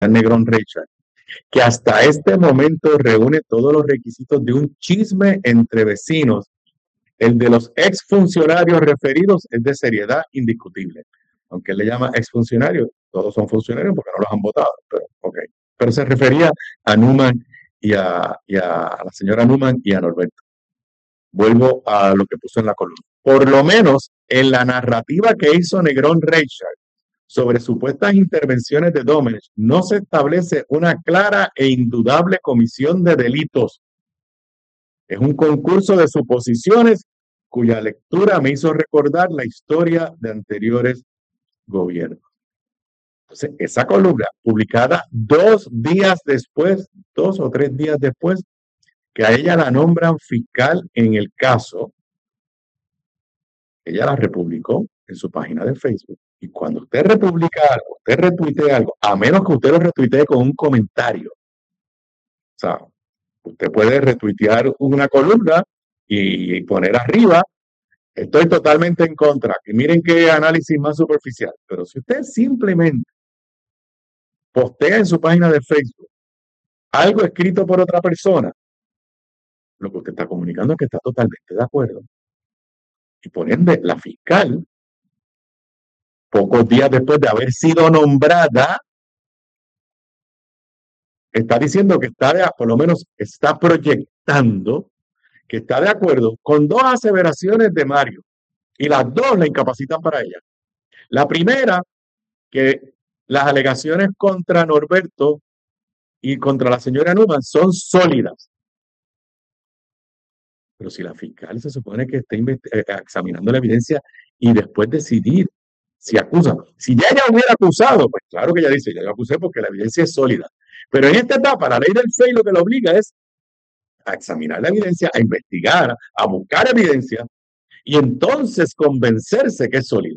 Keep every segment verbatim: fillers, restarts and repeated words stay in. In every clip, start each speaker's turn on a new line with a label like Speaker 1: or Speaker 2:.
Speaker 1: Negrón Richard, que hasta este momento reúne todos los requisitos de un chisme entre vecinos. El de los exfuncionarios referidos es de seriedad indiscutible. Aunque él le llama exfuncionarios, todos son funcionarios porque no los han votado. Pero, okay. Pero se refería a Newman y a, y a, a la señora Newman y a Norberto. Vuelvo a lo que puso en la columna. Por lo menos en la narrativa que hizo Negrón Richard sobre supuestas intervenciones de Domenech, no se establece una clara e indudable comisión de delitos. Es un concurso de suposiciones cuya lectura me hizo recordar la historia de anteriores gobiernos. Entonces, esa columna, publicada dos días después, dos o tres días después, que a ella la nombran fiscal en el caso, ella la republicó en su página de Facebook. Y cuando usted republica algo, usted retuitea algo, a menos que usted lo retuitee con un comentario. O sea, usted puede retuitear una columna y, y poner arriba, estoy totalmente en contra. Y miren qué análisis más superficial. Pero si usted simplemente postea en su página de Facebook algo escrito por otra persona, lo que usted está comunicando es que está totalmente de acuerdo. Y por ende, la fiscal, pocos días después de haber sido nombrada, está diciendo que está, de, por lo menos está proyectando que está de acuerdo con dos aseveraciones de Mario, y las dos la incapacitan para ella. La primera, que las alegaciones contra Norberto y contra la señora Newman son sólidas. Pero si la fiscal se supone que está examinando la evidencia y después decidir si acusa. Si ya ella hubiera acusado, pues claro que ella dice, ya yo acusé porque la evidencia es sólida. Pero en esta etapa, la ley del F E I lo que la obliga es a examinar la evidencia, a investigar, a buscar evidencia y entonces convencerse que es sólida.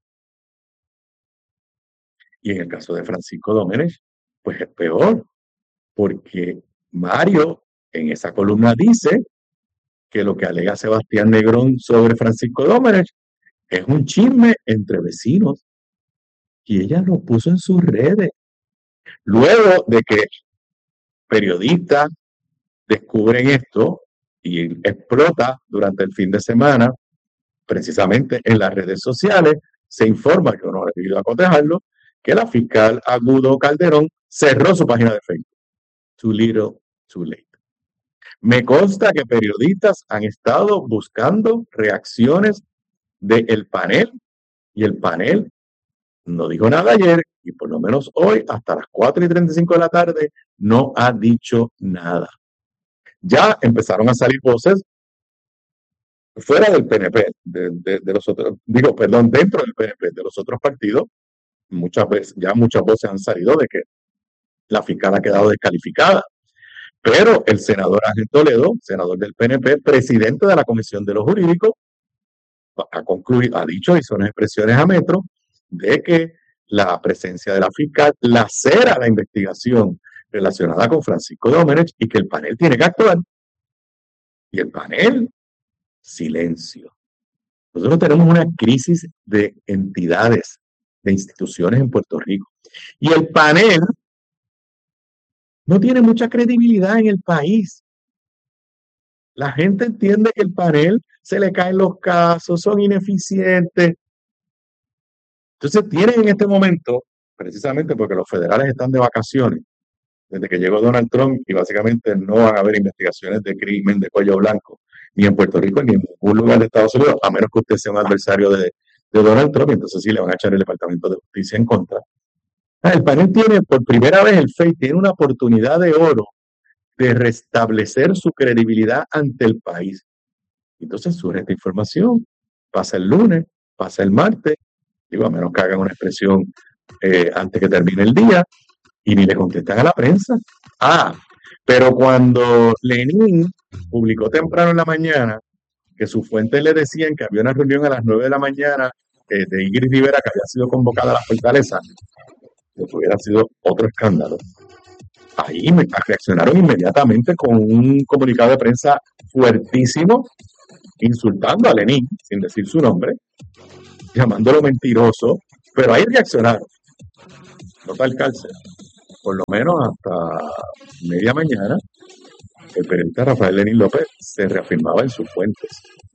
Speaker 1: Y en el caso de Francisco Domenech, pues es peor, porque Mario en esa columna dice que lo que alega Sebastián Negrón sobre Francisco Domenech es un chisme entre vecinos. Y ella lo puso en sus redes. Luego de que periodistas descubren esto y explota durante el fin de semana, precisamente en las redes sociales, se informa, yo no he debido acotejarlo, que la fiscal Agudo Calderón cerró su página de Facebook. Too little, too late. Me consta que periodistas han estado buscando reacciones del panel y el panel no dijo nada ayer y por lo menos hoy hasta las cuatro y treinta y cinco de la tarde no ha dicho nada. Ya empezaron a salir voces fuera del P N P, de, de, de los otros, digo, perdón, dentro del P N P, de los otros partidos, muchas veces, ya muchas voces han salido de que la fiscal ha quedado descalificada. Pero el senador Ángel Toledo, senador del P N P, presidente de la Comisión de los Jurídicos, ha concluido, ha dicho, hizo unas expresiones a Metro, de que la presencia de la fiscal lacera la investigación relacionada con Francisco Domenech y que el panel tiene que actuar. Y el panel, silencio. Nosotros tenemos una crisis de entidades, de instituciones en Puerto Rico. Y el panel no tiene mucha credibilidad en el país. La gente entiende que el panel se le caen los casos, son ineficientes. Entonces tienen en este momento, precisamente porque los federales están de vacaciones, desde que llegó Donald Trump, y básicamente no van a haber investigaciones de crimen de cuello blanco, ni en Puerto Rico, ni en ningún lugar de Estados Unidos, a menos que usted sea un adversario de, de Donald Trump, entonces sí le van a echar el Departamento de Justicia en contra. El panel tiene, por primera vez, el F E I tiene una oportunidad de oro de restablecer su credibilidad ante el país. Entonces surge esta información, pasa el lunes, pasa el martes, digo, a menos que hagan una expresión eh, antes que termine el día, y ni le contestan a la prensa. Ah, pero cuando Lenin publicó temprano en la mañana que sus fuentes le decían que había una reunión a las nueve de la mañana eh, de Ingrid Rivera que había sido convocada a la Fortaleza, que hubiera sido otro escándalo. Ahí me reaccionaron inmediatamente con un comunicado de prensa fuertísimo, insultando a Lenin, sin decir su nombre, llamándolo mentiroso, pero ahí reaccionaron. Nota el cárcel. por lo menos hasta media mañana, el periodista Rafael Lenín López se reafirmaba en sus fuentes.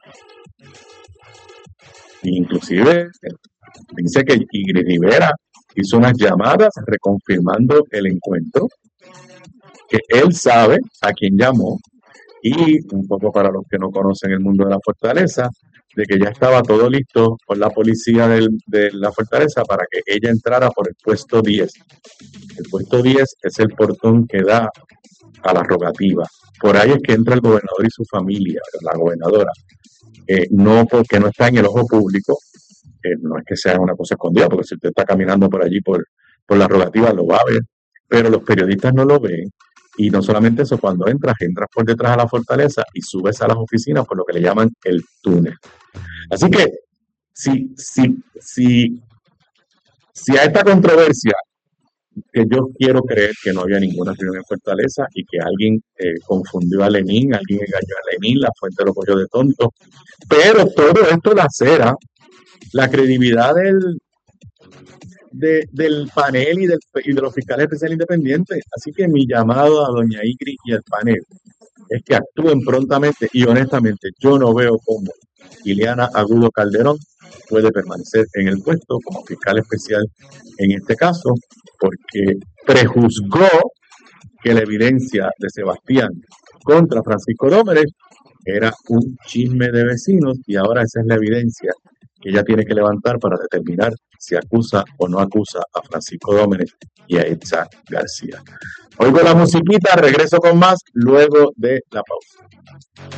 Speaker 1: Inclusive dice que Ingrid Rivera hizo unas llamadas reconfirmando el encuentro, que él sabe a quién llamó, y un poco para los que no conocen el mundo de la fortaleza, de que ya estaba todo listo con la policía del, de la fortaleza para que ella entrara por el puesto diez. El puesto diez es el portón que da a la rogativa. Por ahí es que entra el gobernador y su familia, la gobernadora. Eh, no porque no está en el ojo público, eh, no es que sea una cosa escondida, porque si usted está caminando por allí por, por la rogativa lo va a ver, pero los periodistas no lo ven. Y no solamente eso, cuando entras, entras por detrás a la fortaleza y subes a las oficinas por lo que le llaman el túnel. Así que, si, si, si, si a esta controversia, que yo quiero creer que no había ninguna reunión en Fortaleza y que alguien eh, confundió a Lenín, alguien engañó a Lenín, la fuente lo cogió de tonto, pero todo esto lacera la credibilidad del, de, del panel y, del, y de los fiscales especiales independientes. Así que mi llamado a doña Ingrid y al panel es que actúen prontamente, y honestamente yo no veo cómo Ileana Agudo Calderón puede permanecer en el puesto como fiscal especial en este caso, porque prejuzgó que la evidencia de Sebastián contra Francisco Dómenes era un chisme de vecinos, y ahora esa es la evidencia que ella tiene que levantar para determinar si acusa o no acusa a Francisco Dómenes y a Itza García. Oigo la musiquita, regreso con más luego de la pausa.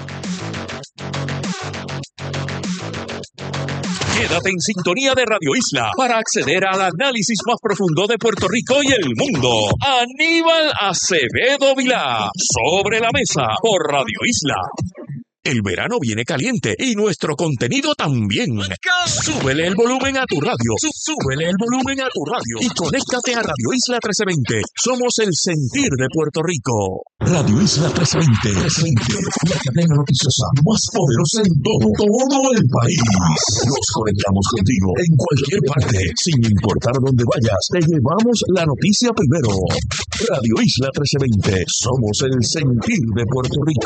Speaker 2: Quédate en sintonía de Radio Isla para acceder al análisis más profundo de Puerto Rico y el mundo. Aníbal Acevedo Vilá, Sobre la Mesa, por Radio Isla. El verano viene caliente y nuestro contenido también. Súbele el volumen a tu radio. Súbele el volumen a tu radio. Y conéctate a Radio Isla trece veinte. Somos el sentir de Puerto Rico. Radio Isla trece veinte. La cadena noticiosa más poderosa en todo, todo el país. Nos conectamos contigo en cualquier parte. Sin importar dónde vayas, te llevamos la noticia primero. Radio Isla trece veinte. Somos el sentir de Puerto Rico.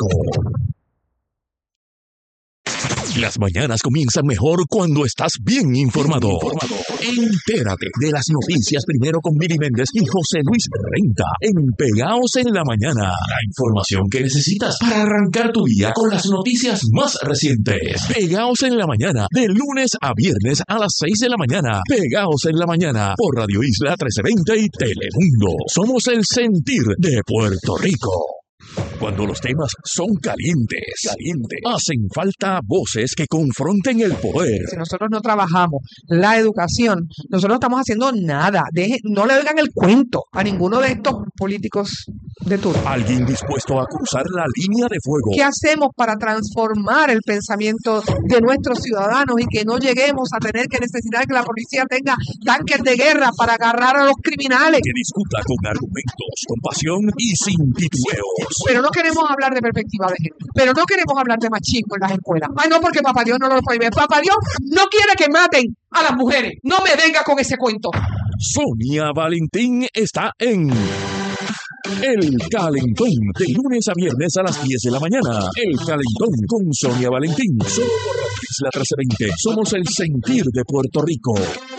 Speaker 2: Las mañanas comienzan mejor cuando estás bien informado. Entérate de las noticias primero con Miri Méndez y José Luis Renta en Pegaos en la Mañana. La información que necesitas para arrancar tu día con las noticias más recientes. Pegaos en la Mañana, de lunes a viernes a las seis de la mañana. Pegaos en la Mañana por Radio Isla trece veinte y Telemundo. Somos el sentir de Puerto Rico. Cuando los temas son calientes, calientes, hacen falta voces que confronten el poder.
Speaker 3: Si nosotros no trabajamos la educación, nosotros no estamos haciendo nada. Deje, no le oigan el cuento a ninguno de estos políticos de turno.
Speaker 2: Alguien dispuesto a cruzar la línea de fuego.
Speaker 3: ¿Qué hacemos para transformar el pensamiento de nuestros ciudadanos y que no lleguemos a tener que necesitar que la policía tenga tanques de guerra para agarrar a los criminales?
Speaker 2: Que discuta con argumentos, con pasión y sin titubeos.
Speaker 3: Pero no queremos hablar de perspectiva de género. Pero no queremos hablar de machismo en las escuelas. Ay, no, porque Papá Dios no lo prohíbe. Papá Dios no quiere que maten a las mujeres. No me venga con ese cuento.
Speaker 2: Sonia Valentín está en El Calentón, de lunes a viernes a las diez de la mañana. El Calentón con Sonia Valentín. Solo por Radio Isla trece veinte. Somos el sentir de Puerto Rico.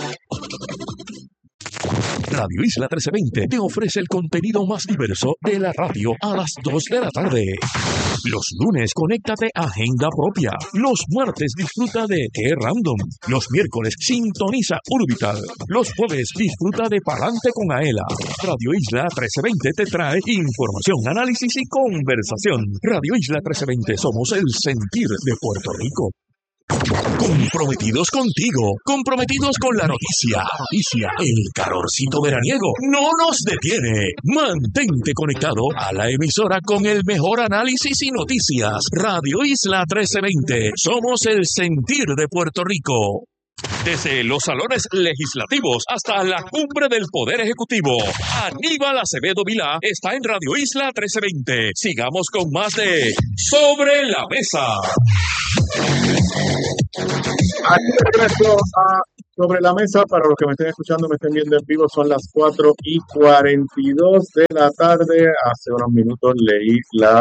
Speaker 2: Radio Isla trece veinte te ofrece el contenido más diverso de la radio a las dos de la tarde. Los lunes, conéctate a Agenda Propia. Los martes, disfruta de Qué Random. Los miércoles, sintoniza Urbital. Los jueves, disfruta de Palante con Aela. Radio Isla trece veinte te trae información, análisis y conversación. Radio Isla trece veinte, somos el sentir de Puerto Rico. Comprometidos contigo, comprometidos con la noticia. Noticia, el calorcito veraniego no nos detiene. Mantente conectado a la emisora con el mejor análisis y noticias. Radio Isla trece veinte, somos el sentir de Puerto Rico. Desde los salones legislativos hasta la cumbre del Poder Ejecutivo, Aníbal Acevedo Vilá está en Radio Isla trece veinte. Sigamos con más de Sobre la Mesa.
Speaker 1: Aquí regreso a sobre la mesa. Para los que me estén escuchando, me estén viendo en vivo, son las cuatro y cuarenta y dos de la tarde. Hace unos minutos leí la,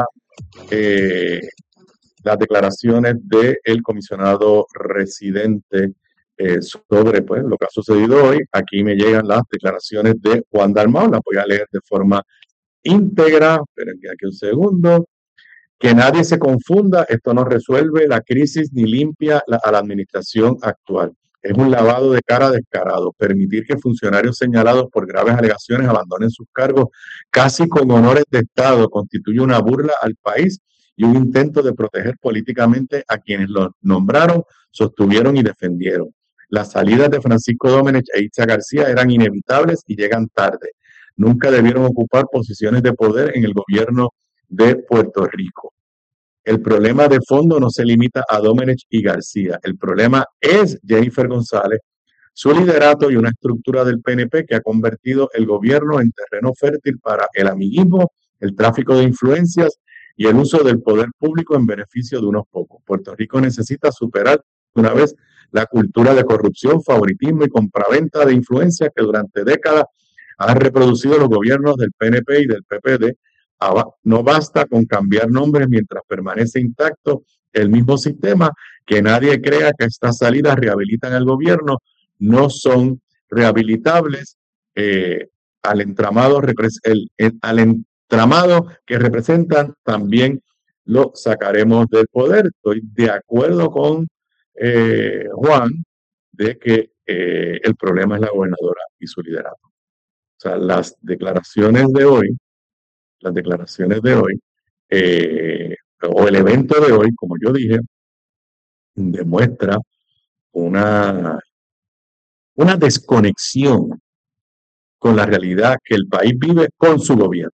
Speaker 1: eh, las declaraciones del comisionado residente eh, sobre pues, lo que ha sucedido hoy. Aquí me llegan las declaraciones de Juan Dalmau. Las voy a leer de forma íntegra. Esperen aquí un segundo. Que nadie se confunda, esto no resuelve la crisis ni limpia la, a la administración actual. Es un lavado de cara descarado. Permitir que funcionarios señalados por graves alegaciones abandonen sus cargos casi con honores de Estado constituye una burla al país y un intento de proteger políticamente a quienes los nombraron, sostuvieron y defendieron. Las salidas de Francisco Domenech e Itzá García eran inevitables y llegan tarde. Nunca debieron ocupar posiciones de poder en el gobierno de Puerto Rico. El problema de fondo no se limita a Domenech y García. El problema es Jennifer González, su liderato y una estructura del P N P que ha convertido el gobierno en terreno fértil para el amiguismo, el tráfico de influencias y el uso del poder público en beneficio de unos pocos. Puerto Rico necesita superar una vez la cultura de corrupción, favoritismo y compraventa de influencias que durante décadas han reproducido los gobiernos del P N P y del P P D. No basta con cambiar nombres mientras permanece intacto el mismo sistema. Que nadie crea que estas salidas rehabilitan al gobierno. No son rehabilitables. Eh, al, entramado, el, el, al entramado que representan también lo sacaremos del poder. Estoy de acuerdo con eh, Juan de que eh, el problema es la gobernadora y su liderato. O sea, las declaraciones de hoy las declaraciones de hoy, eh, o el evento de hoy, como yo dije, demuestra una, una desconexión con la realidad que el país vive con su gobierno.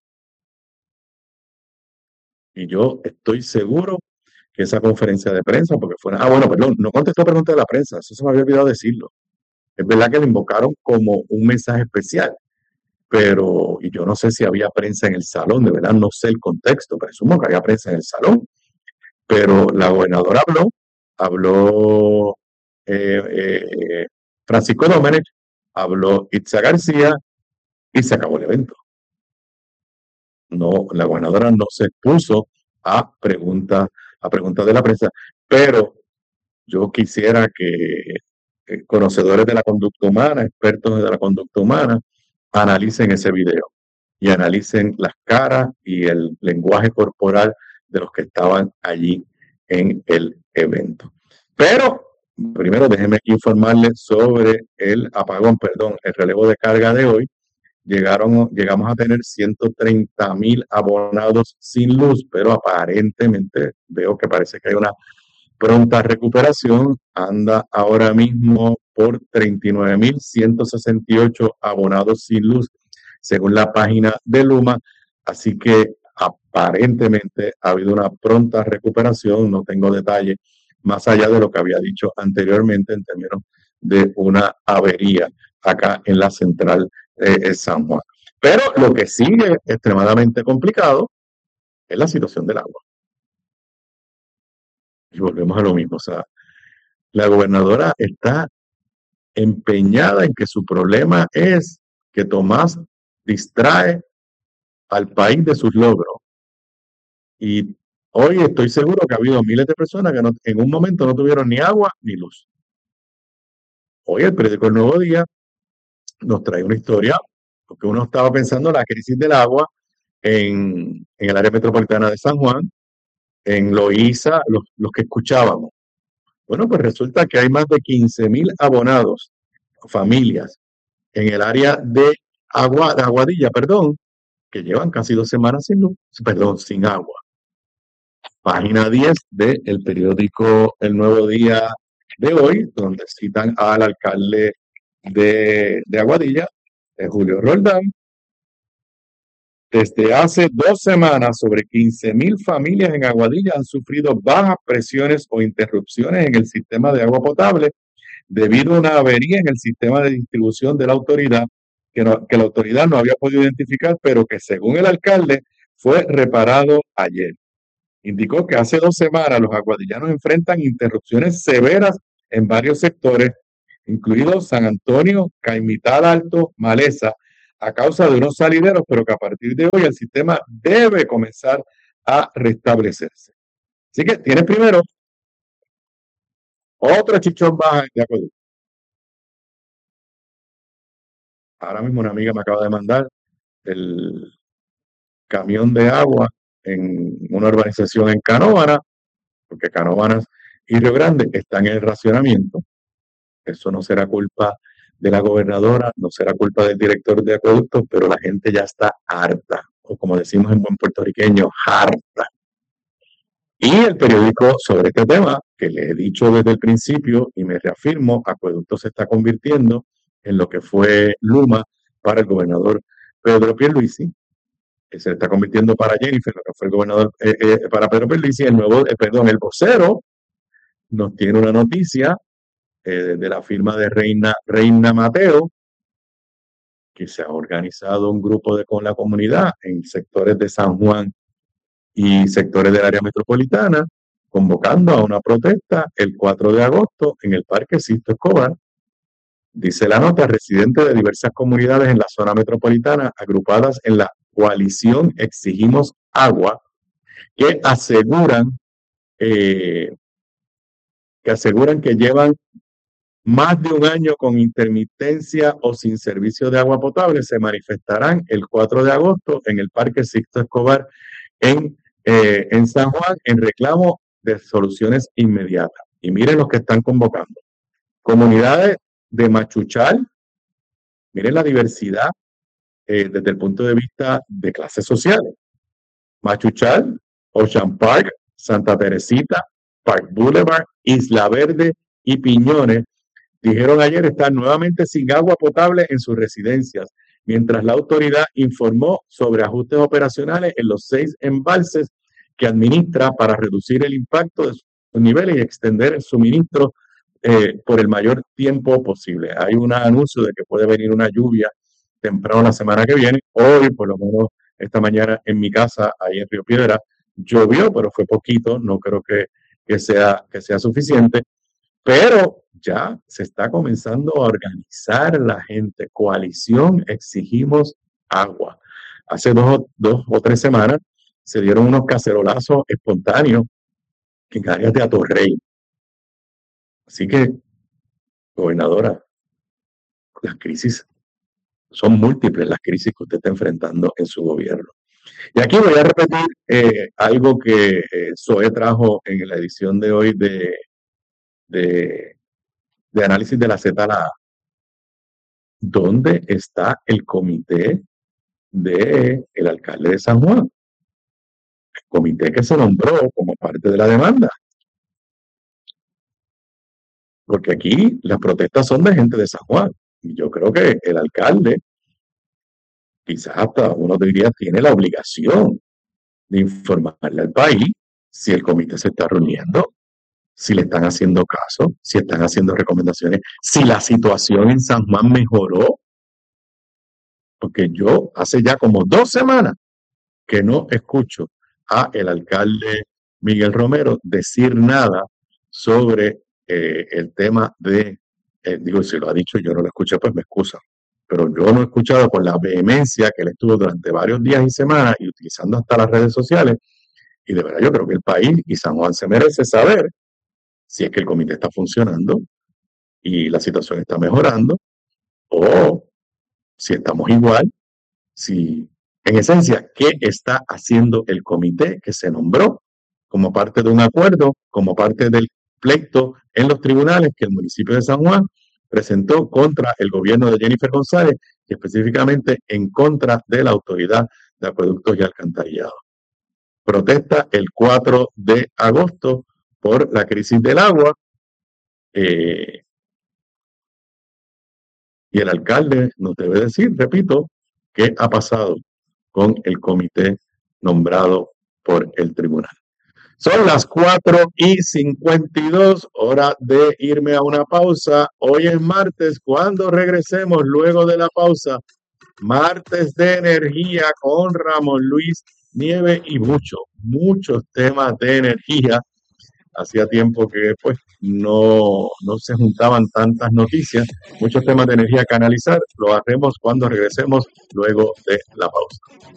Speaker 1: Y yo estoy seguro que esa conferencia de prensa, porque fue... Ah, bueno, perdón, no contestó preguntas de la prensa, eso se me había olvidado decirlo. Es verdad que le invocaron como un mensaje especial, pero y yo no sé si había prensa en el salón, de verdad no sé el contexto, presumo que había prensa en el salón, pero la gobernadora habló, habló eh, eh, Francisco Domenech, habló Itzá García y se acabó el evento. No, la gobernadora no se expuso a preguntas a preguntas de la prensa, pero yo quisiera que, que conocedores de la conducta humana, expertos de la conducta humana, analicen ese video y analicen las caras y el lenguaje corporal de los que estaban allí en el evento. Pero primero déjenme informarles sobre el apagón, perdón, el relevo de carga de hoy. Llegaron, llegamos a tener ciento treinta mil abonados sin luz, pero aparentemente veo que parece que hay una pronta recuperación. Anda ahora mismo por treinta y nueve mil ciento sesenta y ocho abonados sin luz, según la página de Luma. Así que aparentemente ha habido una pronta recuperación. No tengo detalles más allá de lo que había dicho anteriormente en términos de una avería acá en la central de San Juan. Pero lo que sigue extremadamente complicado es la situación del agua. Y volvemos a lo mismo, o sea, la gobernadora está empeñada en que su problema es que Tomás distrae al país de sus logros. Y hoy estoy seguro que ha habido miles de personas que no, en un momento no tuvieron ni agua ni luz. Hoy el periódico El Nuevo Día nos trae una historia, porque uno estaba pensando en la crisis del agua en, en el área metropolitana de San Juan, en Loíza, los, los que escuchábamos. Bueno, pues resulta que hay más de quince mil abonados, familias, en el área de, Agua, de Aguadilla, perdón, que llevan casi dos semanas sin luz, perdón, sin agua. Página diez del periódico El Nuevo Día de hoy, donde citan al alcalde de, de Aguadilla, de Julio Roldán. Desde hace dos semanas, sobre quince mil familias en Aguadilla han sufrido bajas presiones o interrupciones en el sistema de agua potable debido a una avería en el sistema de distribución de la autoridad que, no, que la autoridad no había podido identificar, pero que según el alcalde fue reparado ayer. Indicó que hace dos semanas los aguadillanos enfrentan interrupciones severas en varios sectores incluidos San Antonio, Caimital Alto, Maleza, a causa de unos salideros, pero que a partir de hoy el sistema debe comenzar a restablecerse. Así que tienes primero otro chichón baja de acueducto. Ahora mismo una amiga me acaba de mandar el camión de agua en una urbanización en Canóvanas, porque Canóvanas y Río Grande están en el racionamiento. Eso no será culpa de la gobernadora, no será culpa del director de acueductos, pero la gente ya está harta, o como decimos en buen puertorriqueño, harta. Y el periódico sobre este tema, que le he dicho desde el principio y me reafirmo, Acueducto se está convirtiendo en lo que fue Luma para el gobernador Pedro Pierluisi, que se está convirtiendo para Jennifer, lo que fue el gobernador eh, eh, para Pedro Pierluisi, el nuevo, eh, perdón, el vocero nos tiene una noticia eh, de la firma de Reina, Reina Mateo, que se ha organizado un grupo de, con la comunidad en sectores de San Juan y sectores del área metropolitana, convocando a una protesta el cuatro de agosto en el Parque Sisto Escobar. Dice la nota, residentes de diversas comunidades en la zona metropolitana agrupadas en la coalición Exigimos Agua, que aseguran, eh, que aseguran que llevan más de un año con intermitencia o sin servicio de agua potable, se manifestarán el cuatro de agosto en el Parque Sixto Escobar en, eh, en San Juan en reclamo de soluciones inmediatas. Y miren los que están convocando. Comunidades de Machuchal, miren la diversidad eh, desde el punto de vista de clases sociales. Machuchal, Ocean Park, Santa Teresita, Park Boulevard, Isla Verde y Piñones dijeron ayer estar nuevamente sin agua potable en sus residencias, mientras la autoridad informó sobre ajustes operacionales en los seis embalses que administra para reducir el impacto de sus niveles y extender el suministro eh, por el mayor tiempo posible. Hay un anuncio de que puede venir una lluvia temprano la semana que viene. Hoy, por lo menos esta mañana en mi casa, ahí en Río Piedra, llovió, pero fue poquito, no creo que, que, sea, que sea suficiente. Pero ya se está comenzando a organizar la gente. Coalición Exigimos Agua. Hace dos, dos o tres semanas se dieron unos cacerolazos espontáneos en áreas de Atorrey. Así que, gobernadora, las crisis son múltiples, las crisis que usted está enfrentando en su gobierno. Y aquí voy a repetir eh, algo que eh, Zoe trajo en la edición de hoy de, de de análisis de la Z A. ¿Dónde está el comité del el alcalde de San Juan? El comité que se nombró como parte de la demanda. Porque aquí las protestas son de gente de San Juan. Y yo creo que el alcalde, quizás hasta uno diría, tiene la obligación de informarle al país si el comité se está reuniendo, si le están haciendo caso, si están haciendo recomendaciones, si la situación en San Juan mejoró. Porque yo hace ya como dos semanas que no escucho a el alcalde Miguel Romero decir nada sobre eh, el tema de, eh, digo, si lo ha dicho yo no lo escuché, pues me excusa. Pero yo no he escuchado con la vehemencia que él estuvo durante varios días y semanas y utilizando hasta las redes sociales. Y de verdad yo creo que el país y San Juan se merece saber si es que el comité está funcionando y la situación está mejorando o si estamos igual, si en esencia, ¿qué está haciendo el comité que se nombró como parte de un acuerdo, como parte del pleito en los tribunales que el municipio de San Juan presentó contra el gobierno de Jennifer González y específicamente en contra de la Autoridad de Acueductos y Alcantarillados? Protesta el cuatro de agosto por la crisis del agua. Eh, y el alcalde nos debe decir, repito, qué ha pasado con el comité nombrado por el tribunal. Son las cuatro y cincuenta y dos, hora de irme a una pausa. Hoy es martes, cuando regresemos luego de la pausa, martes de energía con Ramón Luis Nieves y muchos, muchos temas de energía Hacía tiempo que pues no, no se juntaban tantas noticias, muchos temas de energía que analizar. Lo haremos cuando regresemos luego de la pausa.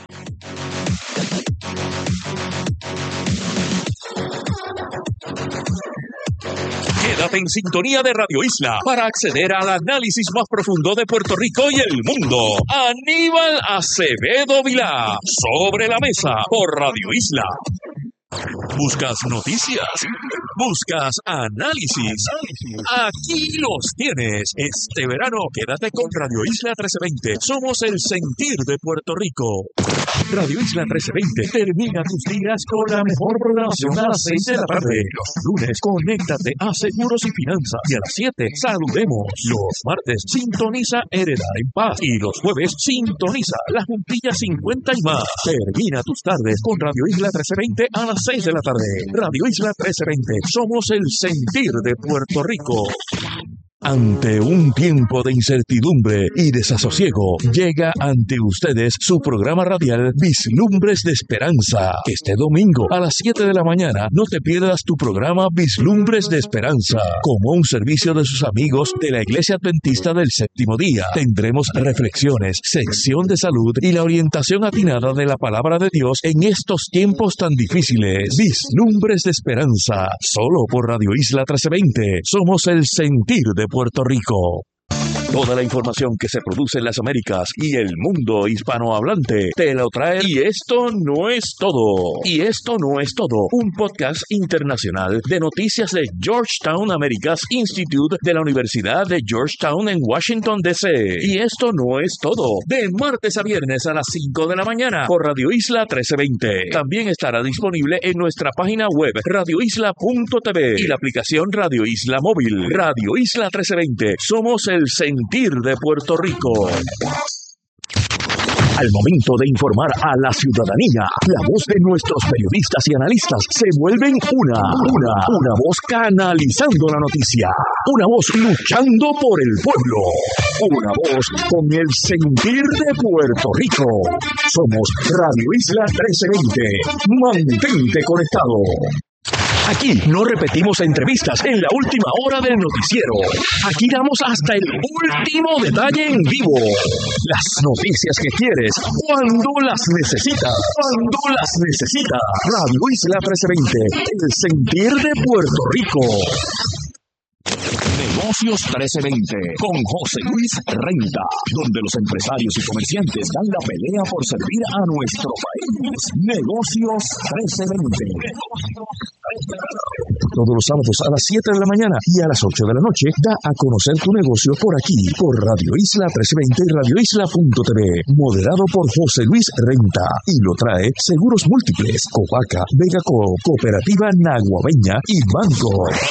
Speaker 2: Quédate en sintonía de Radio Isla para acceder al análisis más profundo de Puerto Rico y el mundo. Aníbal Acevedo Vilá, Sobre la Mesa, por Radio Isla. ¿Buscas noticias? ¿Buscas análisis? Aquí los tienes. Este verano quédate con Radio Isla trece veinte. Somos el sentir de Puerto Rico. Radio Isla trece veinte termina tus días con la mejor programación a las seis de la tarde. Los lunes, conéctate a Seguros y Finanzas. Y a las siete, saludemos. Los martes, sintoniza Heredar en Paz. Y los jueves, sintoniza La Juntilla cincuenta y más. Termina tus tardes con Radio Isla trece veinte a las seis de la tarde. Radio Isla trece veinte. Somos el sentir de Puerto Rico. Ante un tiempo de incertidumbre y desasosiego, llega ante ustedes su programa radial Vislumbres de Esperanza. Este domingo a las siete de la mañana no te pierdas tu programa Vislumbres de Esperanza. Como un servicio de sus amigos de la Iglesia Adventista del Séptimo Día, tendremos reflexiones, sección de salud y la orientación atinada de la Palabra de Dios en estos tiempos tan difíciles. Vislumbres de Esperanza, solo por Radio Isla trece veinte. Somos el sentir de Puerto Rico. Toda la información que se produce en las Américas y el mundo hispanohablante te lo trae. Y esto no es todo. Y esto no es todo. Un podcast internacional de noticias de Georgetown Americas Institute de la Universidad de Georgetown en Washington, D C Y esto no es todo. De martes a viernes a las cinco de la mañana por Radio Isla trece veinte. También estará disponible en nuestra página web radio isla punto t v y la aplicación Radio Isla Móvil. Radio Isla trece veinte. Somos el sentir de Puerto Rico. Al momento de informar a la ciudadanía, la voz de nuestros periodistas y analistas se vuelven una, una, una voz canalizando la noticia, una voz luchando por el pueblo, una voz con el sentir de Puerto Rico. Somos Radio Isla trece veinte. Mantente conectado. Aquí no repetimos entrevistas en la última hora del noticiero. Aquí damos hasta el último detalle en vivo. Las noticias que quieres, cuando las necesitas. Cuando las necesitas. Radio Isla trece veinte, el sentir de Puerto Rico. Negocios trece veinte con José Luis Renta, donde los empresarios y comerciantes dan la pelea por servir a nuestro país. Negocios trece veinte. Todos los sábados a las siete de la mañana y a las ocho de la noche da a conocer tu negocio por aquí, por Radio Isla trece veinte y radio isla punto t v. Moderado por José Luis Renta y lo trae Seguros Múltiples, Copaca, Vegaco, Cooperativa Naguabeña y Banco.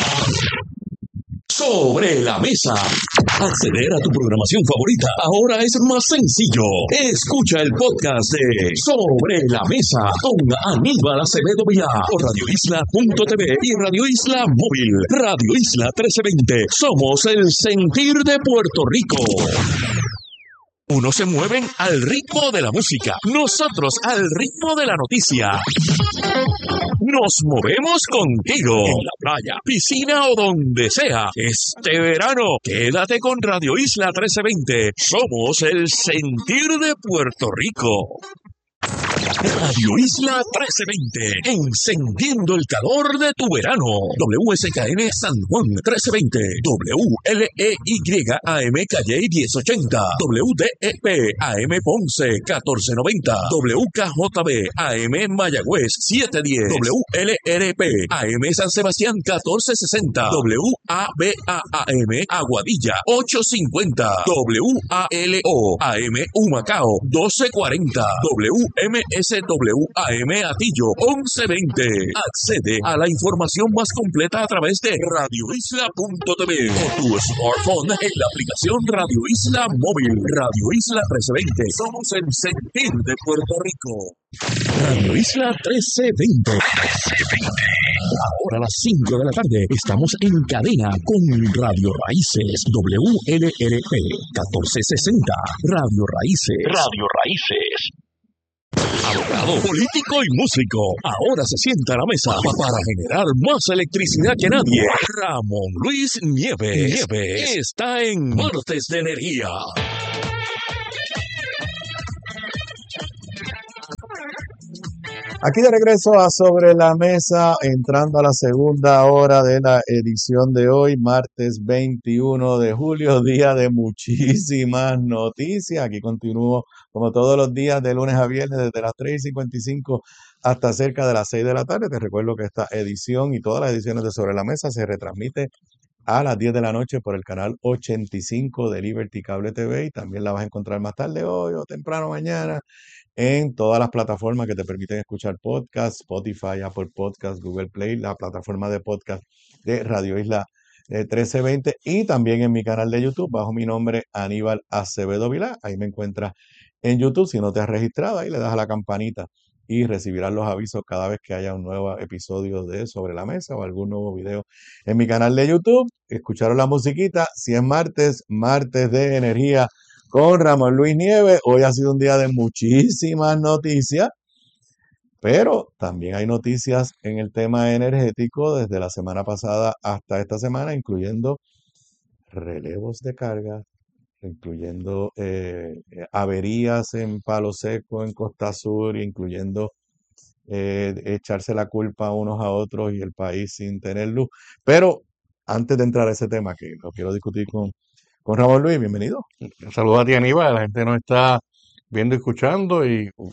Speaker 2: Sobre la Mesa. Acceder a tu programación favorita ahora es más sencillo. Escucha el podcast de Sobre la Mesa con Aníbal Acevedo Vilá por radio isla punto t v y Radio Isla Móvil. Radio Isla trece veinte. Somos el sentir de Puerto Rico. Unos se mueven al ritmo de la música, nosotros al ritmo de la noticia. Nos movemos contigo, en la playa, piscina o donde sea. Este verano, quédate con Radio Isla trece veinte. Somos el sentir de Puerto Rico. Radio Isla trece veinte, encendiendo el calor de tu verano. W S K N San Juan trece veinte, W L E Y A M Calle diez ochenta, W D E P A M Ponce catorce noventa, W K J B A M Mayagüez siete diez, W L R P A M San Sebastián catorce sesenta, W A B A A M Aguadilla ocho cincuenta, W A L O A M Humacao doce cuarenta, W M S W A M Atillo once veinte. Accede a la información más completa a través de radio isla punto t v o tu smartphone en la aplicación Radio Isla Móvil. Radio Isla trece veinte. Somos el sentir de Puerto Rico. Radio Isla trece veinte. Ahora a las cinco de la tarde estamos en cadena con Radio Raíces W L R P catorce sesenta. Radio Raíces. Radio Raíces. Abogado abogado, político y músico. Ahora se sienta a la mesa para generar más electricidad que nadie. Ramón Luis Nieves, Nieves está en Martes de Energía.
Speaker 4: Aquí de regreso a Sobre la Mesa, entrando a la segunda hora de la edición de hoy, martes veintiuno de julio, día de muchísimas noticias. Aquí continúo como todos los días de lunes a viernes desde las tres y cincuenta y cinco hasta cerca de las seis de la tarde. Te recuerdo que esta edición y todas las ediciones de Sobre la Mesa se retransmite a las diez de la noche por el canal ochenta y cinco de Liberty Cable T V, y también la vas a encontrar más tarde hoy o temprano mañana en todas las plataformas que te permiten escuchar podcasts: Spotify, Apple Podcasts, Google Play, la plataforma de podcast de Radio Isla eh, trece veinte, y también en mi canal de YouTube bajo mi nombre, Aníbal Acevedo Vilá. Ahí me encuentras en YouTube. Si no te has registrado, ahí le das a la campanita y recibirás los avisos cada vez que haya un nuevo episodio de Sobre la Mesa o algún nuevo video en mi canal de YouTube. Escucharon la musiquita. Si es martes, martes de energía con Ramón Luis Nieves. Hoy ha sido un día de muchísimas noticias, pero también hay noticias en el tema energético desde la semana pasada hasta esta semana, incluyendo relevos de carga, incluyendo eh, eh, averías en Palo Seco, en Costa Sur, incluyendo eh, echarse la culpa unos a otros y el país sin tener luz. Pero antes de entrar a ese tema, que lo quiero discutir con, con Ramón Luis, bienvenido.
Speaker 5: Saludos a ti, Aníbal. La gente nos está viendo y escuchando, y uh,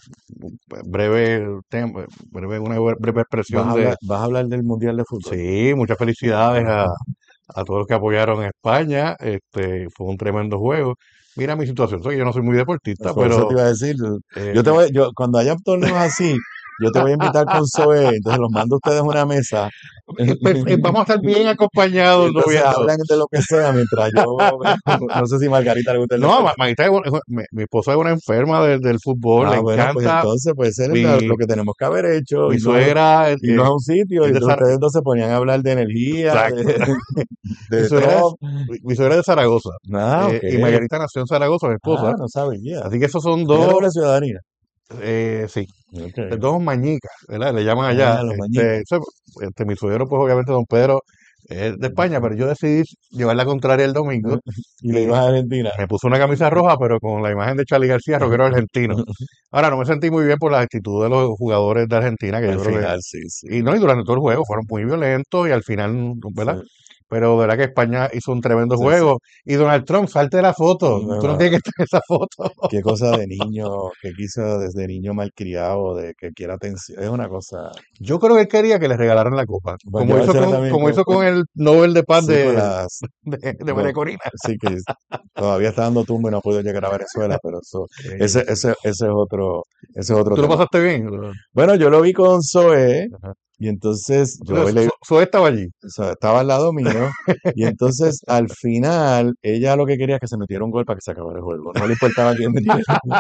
Speaker 5: breve, tema, breve una breve expresión
Speaker 4: ¿Vas a
Speaker 5: de...
Speaker 4: hablar, vas a hablar del Mundial de Fútbol?
Speaker 5: Sí, muchas felicidades a, a todos los que apoyaron a España. Este, fue un tremendo juego. Mira mi situación, soy, yo no soy muy deportista,
Speaker 4: Por eso
Speaker 5: pero
Speaker 4: te iba a decir,
Speaker 5: eh,
Speaker 4: yo te voy, yo, cuando haya torneos así, yo te voy a invitar con Zoe, entonces los mando a ustedes a una mesa.
Speaker 5: pues, eh, vamos a estar bien acompañados. ¿no?
Speaker 4: Entonces
Speaker 5: Viendo.
Speaker 4: hablan de lo que sea mientras yo, no sé si Margarita le gusta el
Speaker 5: No,
Speaker 4: deporte.
Speaker 5: Ma- Margarita es una- mi, mi esposa es una enferma del, del fútbol,
Speaker 4: Ah,
Speaker 5: le
Speaker 4: bueno, pues
Speaker 5: encanta.
Speaker 4: entonces puede ser
Speaker 5: Mi,
Speaker 4: lo lo que tenemos que haber hecho,
Speaker 5: mi
Speaker 4: irnos,
Speaker 5: suegra eh,
Speaker 4: irnos a un sitio,
Speaker 5: es
Speaker 4: y
Speaker 5: de
Speaker 4: entonces
Speaker 5: Zara-
Speaker 4: ustedes dos se ponían a hablar de energía,
Speaker 5: Exacto.
Speaker 4: de,
Speaker 5: Mi
Speaker 4: de
Speaker 5: suegra es,
Speaker 4: Trump.
Speaker 5: mi- mi suegra es de Zaragoza.
Speaker 4: Ah,
Speaker 5: eh,
Speaker 4: ok.
Speaker 5: y Margarita nació en Zaragoza, mi esposa.
Speaker 4: Ah, no sabía.
Speaker 5: Así que esos son
Speaker 4: Tiene
Speaker 5: dos,
Speaker 4: doble ciudadanía.
Speaker 5: eh, sí,
Speaker 4: Ok.
Speaker 5: dos mañicas, ¿verdad? Le llaman allá.
Speaker 4: Ah, los
Speaker 5: Este,
Speaker 4: mañitos.
Speaker 5: eso, este, mi suegro, pues obviamente don Pedro es de España, pero yo decidí llevar la contraria el domingo
Speaker 4: Y le
Speaker 5: y
Speaker 4: ibas a Argentina.
Speaker 5: me puse una camisa roja, pero con la imagen de Charly García, rockero argentino. Ahora, no me sentí muy bien por la actitud de los jugadores de Argentina, que yo
Speaker 4: Al
Speaker 5: creo que...
Speaker 4: final, sí, sí.
Speaker 5: Y no, y durante todo el juego fueron muy violentos y al final, ¿verdad?
Speaker 4: Sí,
Speaker 5: Pero de verdad que España hizo un tremendo
Speaker 4: sí, sí.
Speaker 5: juego. Y Donald Trump, salte de la foto. Tú no
Speaker 4: No,
Speaker 5: tienes que estar en esa foto.
Speaker 4: qué cosa de niño, que quiso desde niño malcriado, de que quiera atención. Es una cosa.
Speaker 5: Yo creo que él quería que le regalaran la copa.
Speaker 4: Pues
Speaker 5: Como
Speaker 4: yo
Speaker 5: hizo
Speaker 4: era
Speaker 5: con,
Speaker 4: también
Speaker 5: como
Speaker 4: con,
Speaker 5: hizo con el Nobel de Paz
Speaker 4: sí, con
Speaker 5: de,
Speaker 4: las,
Speaker 5: de, de
Speaker 4: bueno,
Speaker 5: María Corina.
Speaker 4: sí que todavía está dando tumbo y no ha podido llegar a Venezuela, pero eso, ese,
Speaker 5: Increíble.
Speaker 4: ese, ese es otro, ese es otro
Speaker 5: ¿Tú lo
Speaker 4: tema.
Speaker 5: pasaste bien?
Speaker 4: Bueno, yo lo vi con Zoe,
Speaker 5: Ajá.
Speaker 4: y entonces yo
Speaker 5: Entonces,
Speaker 4: le,
Speaker 5: Zo- Zoe estaba allí.
Speaker 4: o sea, estaba al lado mío, y entonces al final ella lo que quería es que se metiera un gol para que se acabara el juego. No le importaba quién metiera.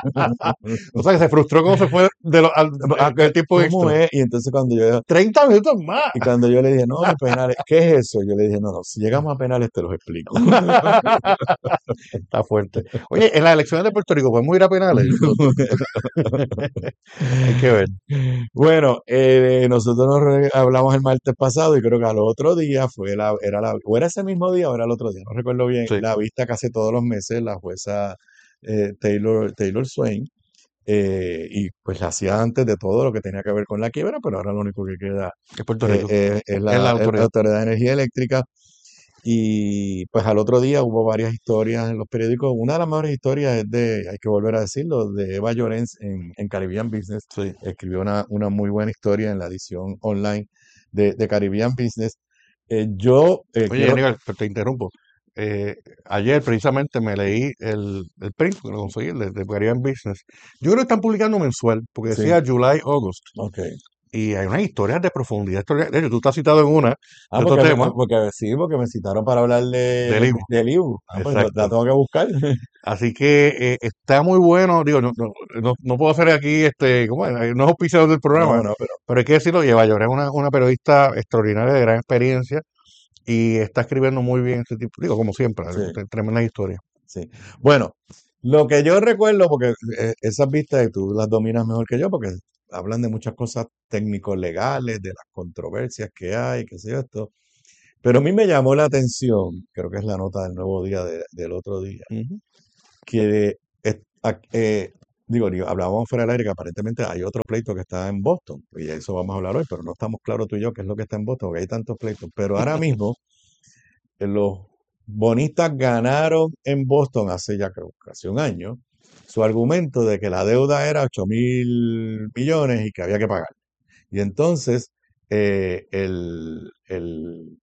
Speaker 5: O sea, que se frustró cuando se fue de lo, al,
Speaker 4: Ah,
Speaker 5: al- al tiempo
Speaker 4: ¿Cómo
Speaker 5: extra.
Speaker 4: es? Y entonces cuando yo,
Speaker 5: treinta minutos más.
Speaker 4: y cuando yo le dije, no, los penales, ¿qué es eso? Yo le dije, no, no, si llegamos a penales te los explico.
Speaker 5: Está fuerte. Oye, en las elecciones de Puerto Rico, ¿podemos ir a penales? Hay que ver.
Speaker 4: Bueno, eh, nosotros nos re- hablamos el martes pasado, y creo que al otro día fue la, era la, o era ese mismo día o era el otro día, no recuerdo bien,
Speaker 5: Sí.
Speaker 4: la vista que hace todos los meses la jueza eh, Taylor, Taylor Swain, eh, y pues la hacía antes de todo lo que tenía que ver con la quiebra, pero ahora lo único que queda
Speaker 5: Es Puerto
Speaker 4: eh,
Speaker 5: Rico.
Speaker 4: eh, es
Speaker 5: Es
Speaker 4: la,
Speaker 5: la
Speaker 4: es la
Speaker 5: autoridad.
Speaker 4: Autoridad de Energía Eléctrica. Y pues al otro día hubo varias historias en los periódicos. Una de las mejores historias es de, hay que volver a decirlo, de Eva Llorens en, en Caribbean Business.
Speaker 5: Sí.
Speaker 4: Escribió una, una muy buena historia en la edición online de, de Caribbean Business. Eh, yo eh,
Speaker 5: Oye,
Speaker 4: quiero...
Speaker 5: Aníbal, te interrumpo. Eh, ayer precisamente me leí el, el print, que lo conseguí, el de, de Caribbean Business. Yo creo que están publicando mensual, porque
Speaker 4: Sí,
Speaker 5: decía July, August.
Speaker 4: ok.
Speaker 5: Y hay unas historias de profundidad. historia- De hecho, tú estás citado en una
Speaker 4: Ah,
Speaker 5: de estos
Speaker 4: porque,
Speaker 5: temas
Speaker 4: porque sí, porque me citaron para hablar de,
Speaker 5: del
Speaker 4: del,
Speaker 5: I B U.
Speaker 4: del I B U. Ah, pues la, la
Speaker 5: Exacto.
Speaker 4: tengo que buscar.
Speaker 5: Así que eh, está muy bueno. Digo, no, no, no, no puedo hacer aquí, este, ¿cómo es? No es auspiciador del programa,
Speaker 4: No, no, pero
Speaker 5: pero hay que decirlo, Eva Llorens es una, una periodista extraordinaria de gran experiencia y está escribiendo muy bien este tipo, digo, como siempre,
Speaker 4: sí,
Speaker 5: tre- tremendas historias.
Speaker 4: sí. Bueno, lo que yo recuerdo, porque eh, esas vistas y tú las dominas mejor que yo, porque hablan de muchas cosas técnicos legales, de las controversias que hay, qué sé yo esto. Pero a mí me llamó la atención, creo que es la nota del Nuevo Día de- del otro día,
Speaker 5: Ujú.
Speaker 4: que eh, a- eh, digo, digo, hablábamos fuera del aire que aparentemente hay otro pleito que está en Boston, y de eso vamos a hablar hoy, pero no estamos claros tú y yo qué es lo que está en Boston, porque hay tantos pleitos. Pero ahora mismo eh, los bonistas ganaron en Boston hace ya creo casi un año su argumento de que la deuda era ocho mil millones y que había que pagar. Y entonces eh, el, el-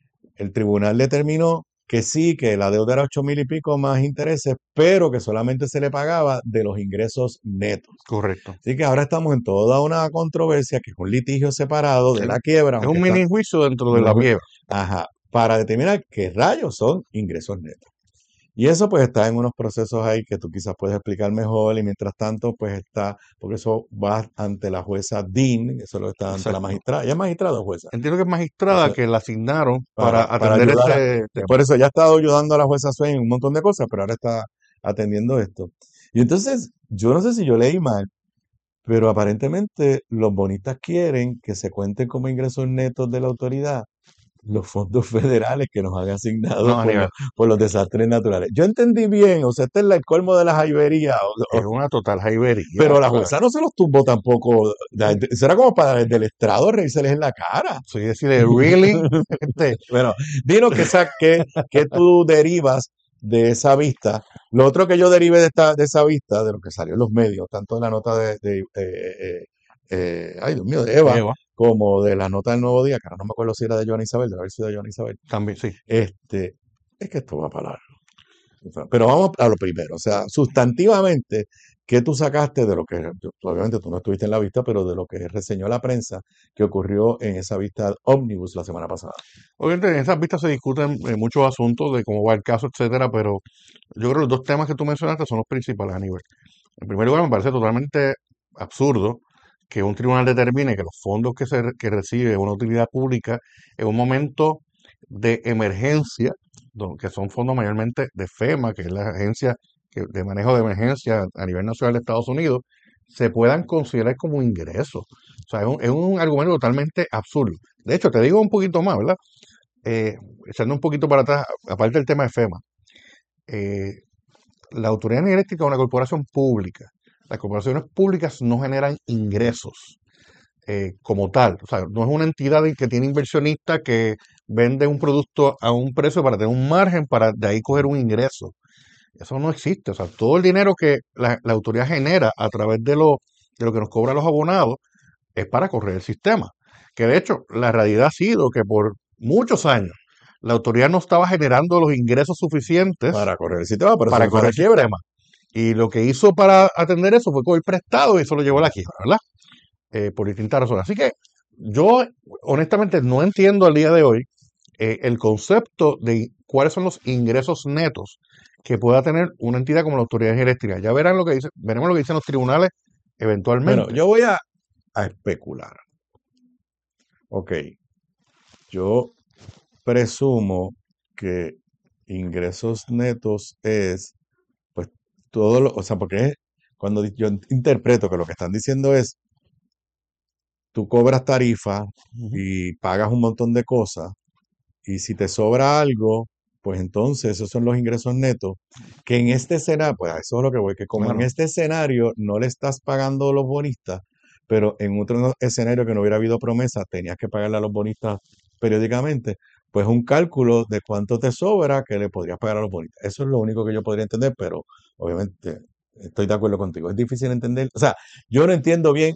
Speaker 4: el tribunal determinó que sí, que la deuda era ocho mil y pico más intereses, pero que solamente se le pagaba de los ingresos netos.
Speaker 5: Correcto.
Speaker 4: Así que ahora estamos en toda una controversia, que es un litigio separado de
Speaker 5: Sí.
Speaker 4: la quiebra,
Speaker 5: Es
Speaker 4: aunque
Speaker 5: un
Speaker 4: está,
Speaker 5: mini juicio dentro de la quiebra.
Speaker 4: ajá, para determinar qué rayos son ingresos netos. Y eso pues está en unos procesos ahí que tú quizás puedes explicar mejor, y mientras tanto pues está, porque eso va ante la jueza Dean, eso lo está ante la
Speaker 5: Exacto.
Speaker 4: magistrada, ¿ella es magistrada o jueza?
Speaker 5: Entiendo que es magistrada
Speaker 4: Eso,
Speaker 5: que la asignaron para
Speaker 4: para, para
Speaker 5: atender
Speaker 4: ayudar a-
Speaker 5: este tema.
Speaker 4: por eso ella ha estado ayudando a la jueza Swain en un montón de cosas, pero ahora está atendiendo esto. Y entonces, yo no sé si yo leí mal, pero aparentemente los bonistas quieren que se cuenten como ingresos netos de la autoridad los fondos federales que nos han asignado
Speaker 5: No,
Speaker 4: por,
Speaker 5: Aníbal,
Speaker 4: los, por los desastres naturales. Yo entendí bien, o sea, este es el colmo de la jaibería, o-
Speaker 5: es
Speaker 4: o-
Speaker 5: una total jaibería.
Speaker 4: pero la
Speaker 5: ¿sabes?
Speaker 4: jueza no se los tumbó tampoco. la- Eso era como para desde el estrado reírseles en la cara.
Speaker 5: Soy decir, really, este,
Speaker 4: Bueno, dinos que, esa- que, que tú derivas de esa vista. Lo otro que yo derivé de, esta, de esa vista, de lo que salió en los medios, tanto de la nota de, de, eh, eh, eh, ay Dios mío, de Eva,
Speaker 5: Eva,
Speaker 4: como de la nota del Nuevo Día, que ahora no me acuerdo si era de Joana Isabel, debe haber sido de Joana Isabel.
Speaker 5: también, sí.
Speaker 4: Este, es que esto va para largo. O sea, pero vamos a lo primero, o sea, sustantivamente, ¿qué tú sacaste de lo que, obviamente tú no estuviste en la vista, pero de lo que reseñó la prensa que ocurrió en esa vista ómnibus la semana pasada?
Speaker 5: Obviamente en esas vistas se discuten eh, muchos asuntos de cómo va el caso, etcétera, pero yo creo que los dos temas que tú mencionaste son los principales, Aníbal. En primer lugar, me parece totalmente absurdo que un tribunal determine que los fondos que, se, que recibe una utilidad pública en un momento de emergencia, do- que son fondos mayormente de FEMA, que es la agencia que- de manejo de emergencia a nivel nacional de Estados Unidos, se puedan considerar como ingresos. O sea, es un, es un argumento totalmente absurdo. De hecho, te digo un poquito más, ¿verdad? Eh, echando un poquito para atrás, aparte del tema de FEMA, eh, la Autoridad Energética es una corporación pública. Las corporaciones públicas no generan ingresos eh, como tal. O sea, no es una entidad que tiene inversionistas que vende un producto a un precio para tener un margen para de ahí coger un ingreso. Eso no existe. O sea, todo el dinero que la, la autoridad genera a través de lo, de lo que nos cobran los abonados es para correr el sistema. Que de hecho, la realidad ha sido que por muchos años la autoridad no estaba generando los ingresos suficientes
Speaker 4: Para correr el sistema, pero
Speaker 5: para
Speaker 4: eso fue
Speaker 5: correr
Speaker 4: la
Speaker 5: el
Speaker 4: quiebra.
Speaker 5: sistema. Y lo que hizo para atender eso fue coger prestado y eso lo llevó a la quiebra, ¿verdad? Eh, por distintas razones. Así que yo honestamente no entiendo al día de hoy eh, el concepto de cuáles son los ingresos netos que pueda tener una entidad como la Autoridad Eléctrica. Ya verán lo que dice, veremos lo que dicen los tribunales eventualmente.
Speaker 4: Bueno, yo voy a, a especular. Ok, yo presumo que ingresos netos es, pues, todo lo, o sea, porque es, cuando yo interpreto que lo que están diciendo es, tú cobras tarifa
Speaker 5: Ujú.
Speaker 4: y pagas un montón de cosas, y si te sobra algo, pues entonces esos son los ingresos netos, que en este escenario, pues a eso es lo que voy, que como en
Speaker 5: Claro.
Speaker 4: este escenario no le estás pagando a los bonistas, pero en otro escenario que no hubiera habido promesa, tenías que pagarle a los bonistas periódicamente, pues un cálculo de cuánto te sobra que le podrías pagar a los bonistas. Eso es lo único que yo podría entender, pero obviamente estoy de acuerdo contigo. Es difícil entender, o sea, yo no entiendo bien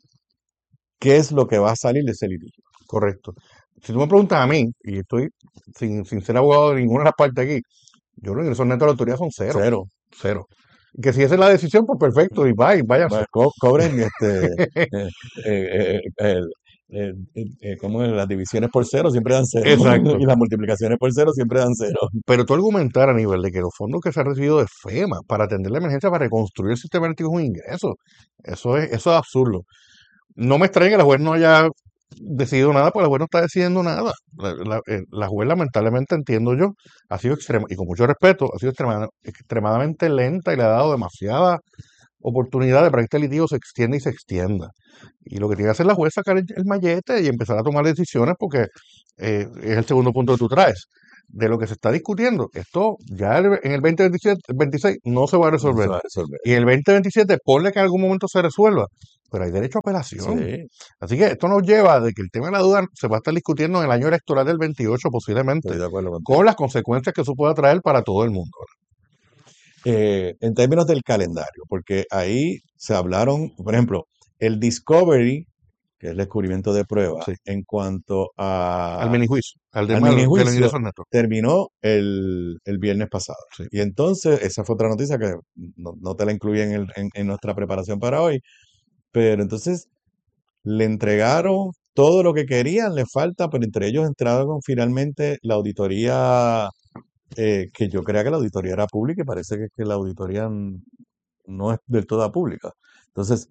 Speaker 4: qué es lo que va a salir de ese litigio.
Speaker 5: Correcto. Si tú me preguntas a mí, y estoy sin, sin ser abogado de ninguna de las partes aquí, yo los ingresos netos de la autoridad son cero.
Speaker 4: Cero.
Speaker 5: Cero. Que si esa es la decisión, pues perfecto, y vaya, váyanse.
Speaker 4: Bueno, co- cobren este, eh, eh, eh, el- el- el- eh, ¿cómo es? Las divisiones por cero siempre dan cero.
Speaker 5: Exacto.
Speaker 4: Y las multiplicaciones por cero siempre dan cero.
Speaker 5: Pero tú argumentar a nivel de que los fondos que se han recibido de FEMA para atender la emergencia, para reconstruir el sistema eléctrico es un ingreso. Eso es, eso es absurdo. No me extraña que la juez no haya decidido nada, porque la juez no está decidiendo nada. La, la- eh, la juez, lamentablemente, entiendo yo, ha sido extrema, y con mucho respeto, ha sido extrema- extremadamente lenta y le ha dado demasiada oportunidades para que este litigio se extienda y se extienda. Y lo que tiene que hacer la jueza es sacar el, el mallete y empezar a tomar decisiones porque eh, es el segundo punto que tú traes. De lo que se está discutiendo, esto ya el- en el veinte veintisiete, veintiséis no se va a
Speaker 4: No se
Speaker 5: resolver.
Speaker 4: va a resolver.
Speaker 5: Y en el veinte veintisiete, ponle que en algún momento se resuelva, pero hay derecho a apelación.
Speaker 4: Sí,
Speaker 5: Así que esto nos lleva de que el tema de la duda se va a estar discutiendo en el año electoral del veintiocho posiblemente,
Speaker 4: estoy de acuerdo contigo.
Speaker 5: con las consecuencias que eso pueda traer para todo el mundo.
Speaker 4: Eh, en términos del calendario, porque ahí se hablaron, por ejemplo, el discovery, que es el descubrimiento de pruebas,
Speaker 5: Sí.
Speaker 4: en cuanto
Speaker 5: Al
Speaker 4: a,
Speaker 5: minijuicio, al
Speaker 4: al
Speaker 5: tema de los
Speaker 4: minijuicio,
Speaker 5: ingresos netos.
Speaker 4: terminó el, el viernes pasado.
Speaker 5: Sí.
Speaker 4: Y entonces, esa fue otra noticia que no, no te la incluí en, el- en- en nuestra preparación para hoy, pero entonces le entregaron todo lo que querían, le falta, pero entre ellos entraron finalmente la auditoría, eh, que yo creía que la auditoría era pública y parece que, que la auditoría n- no es del todo pública. Entonces,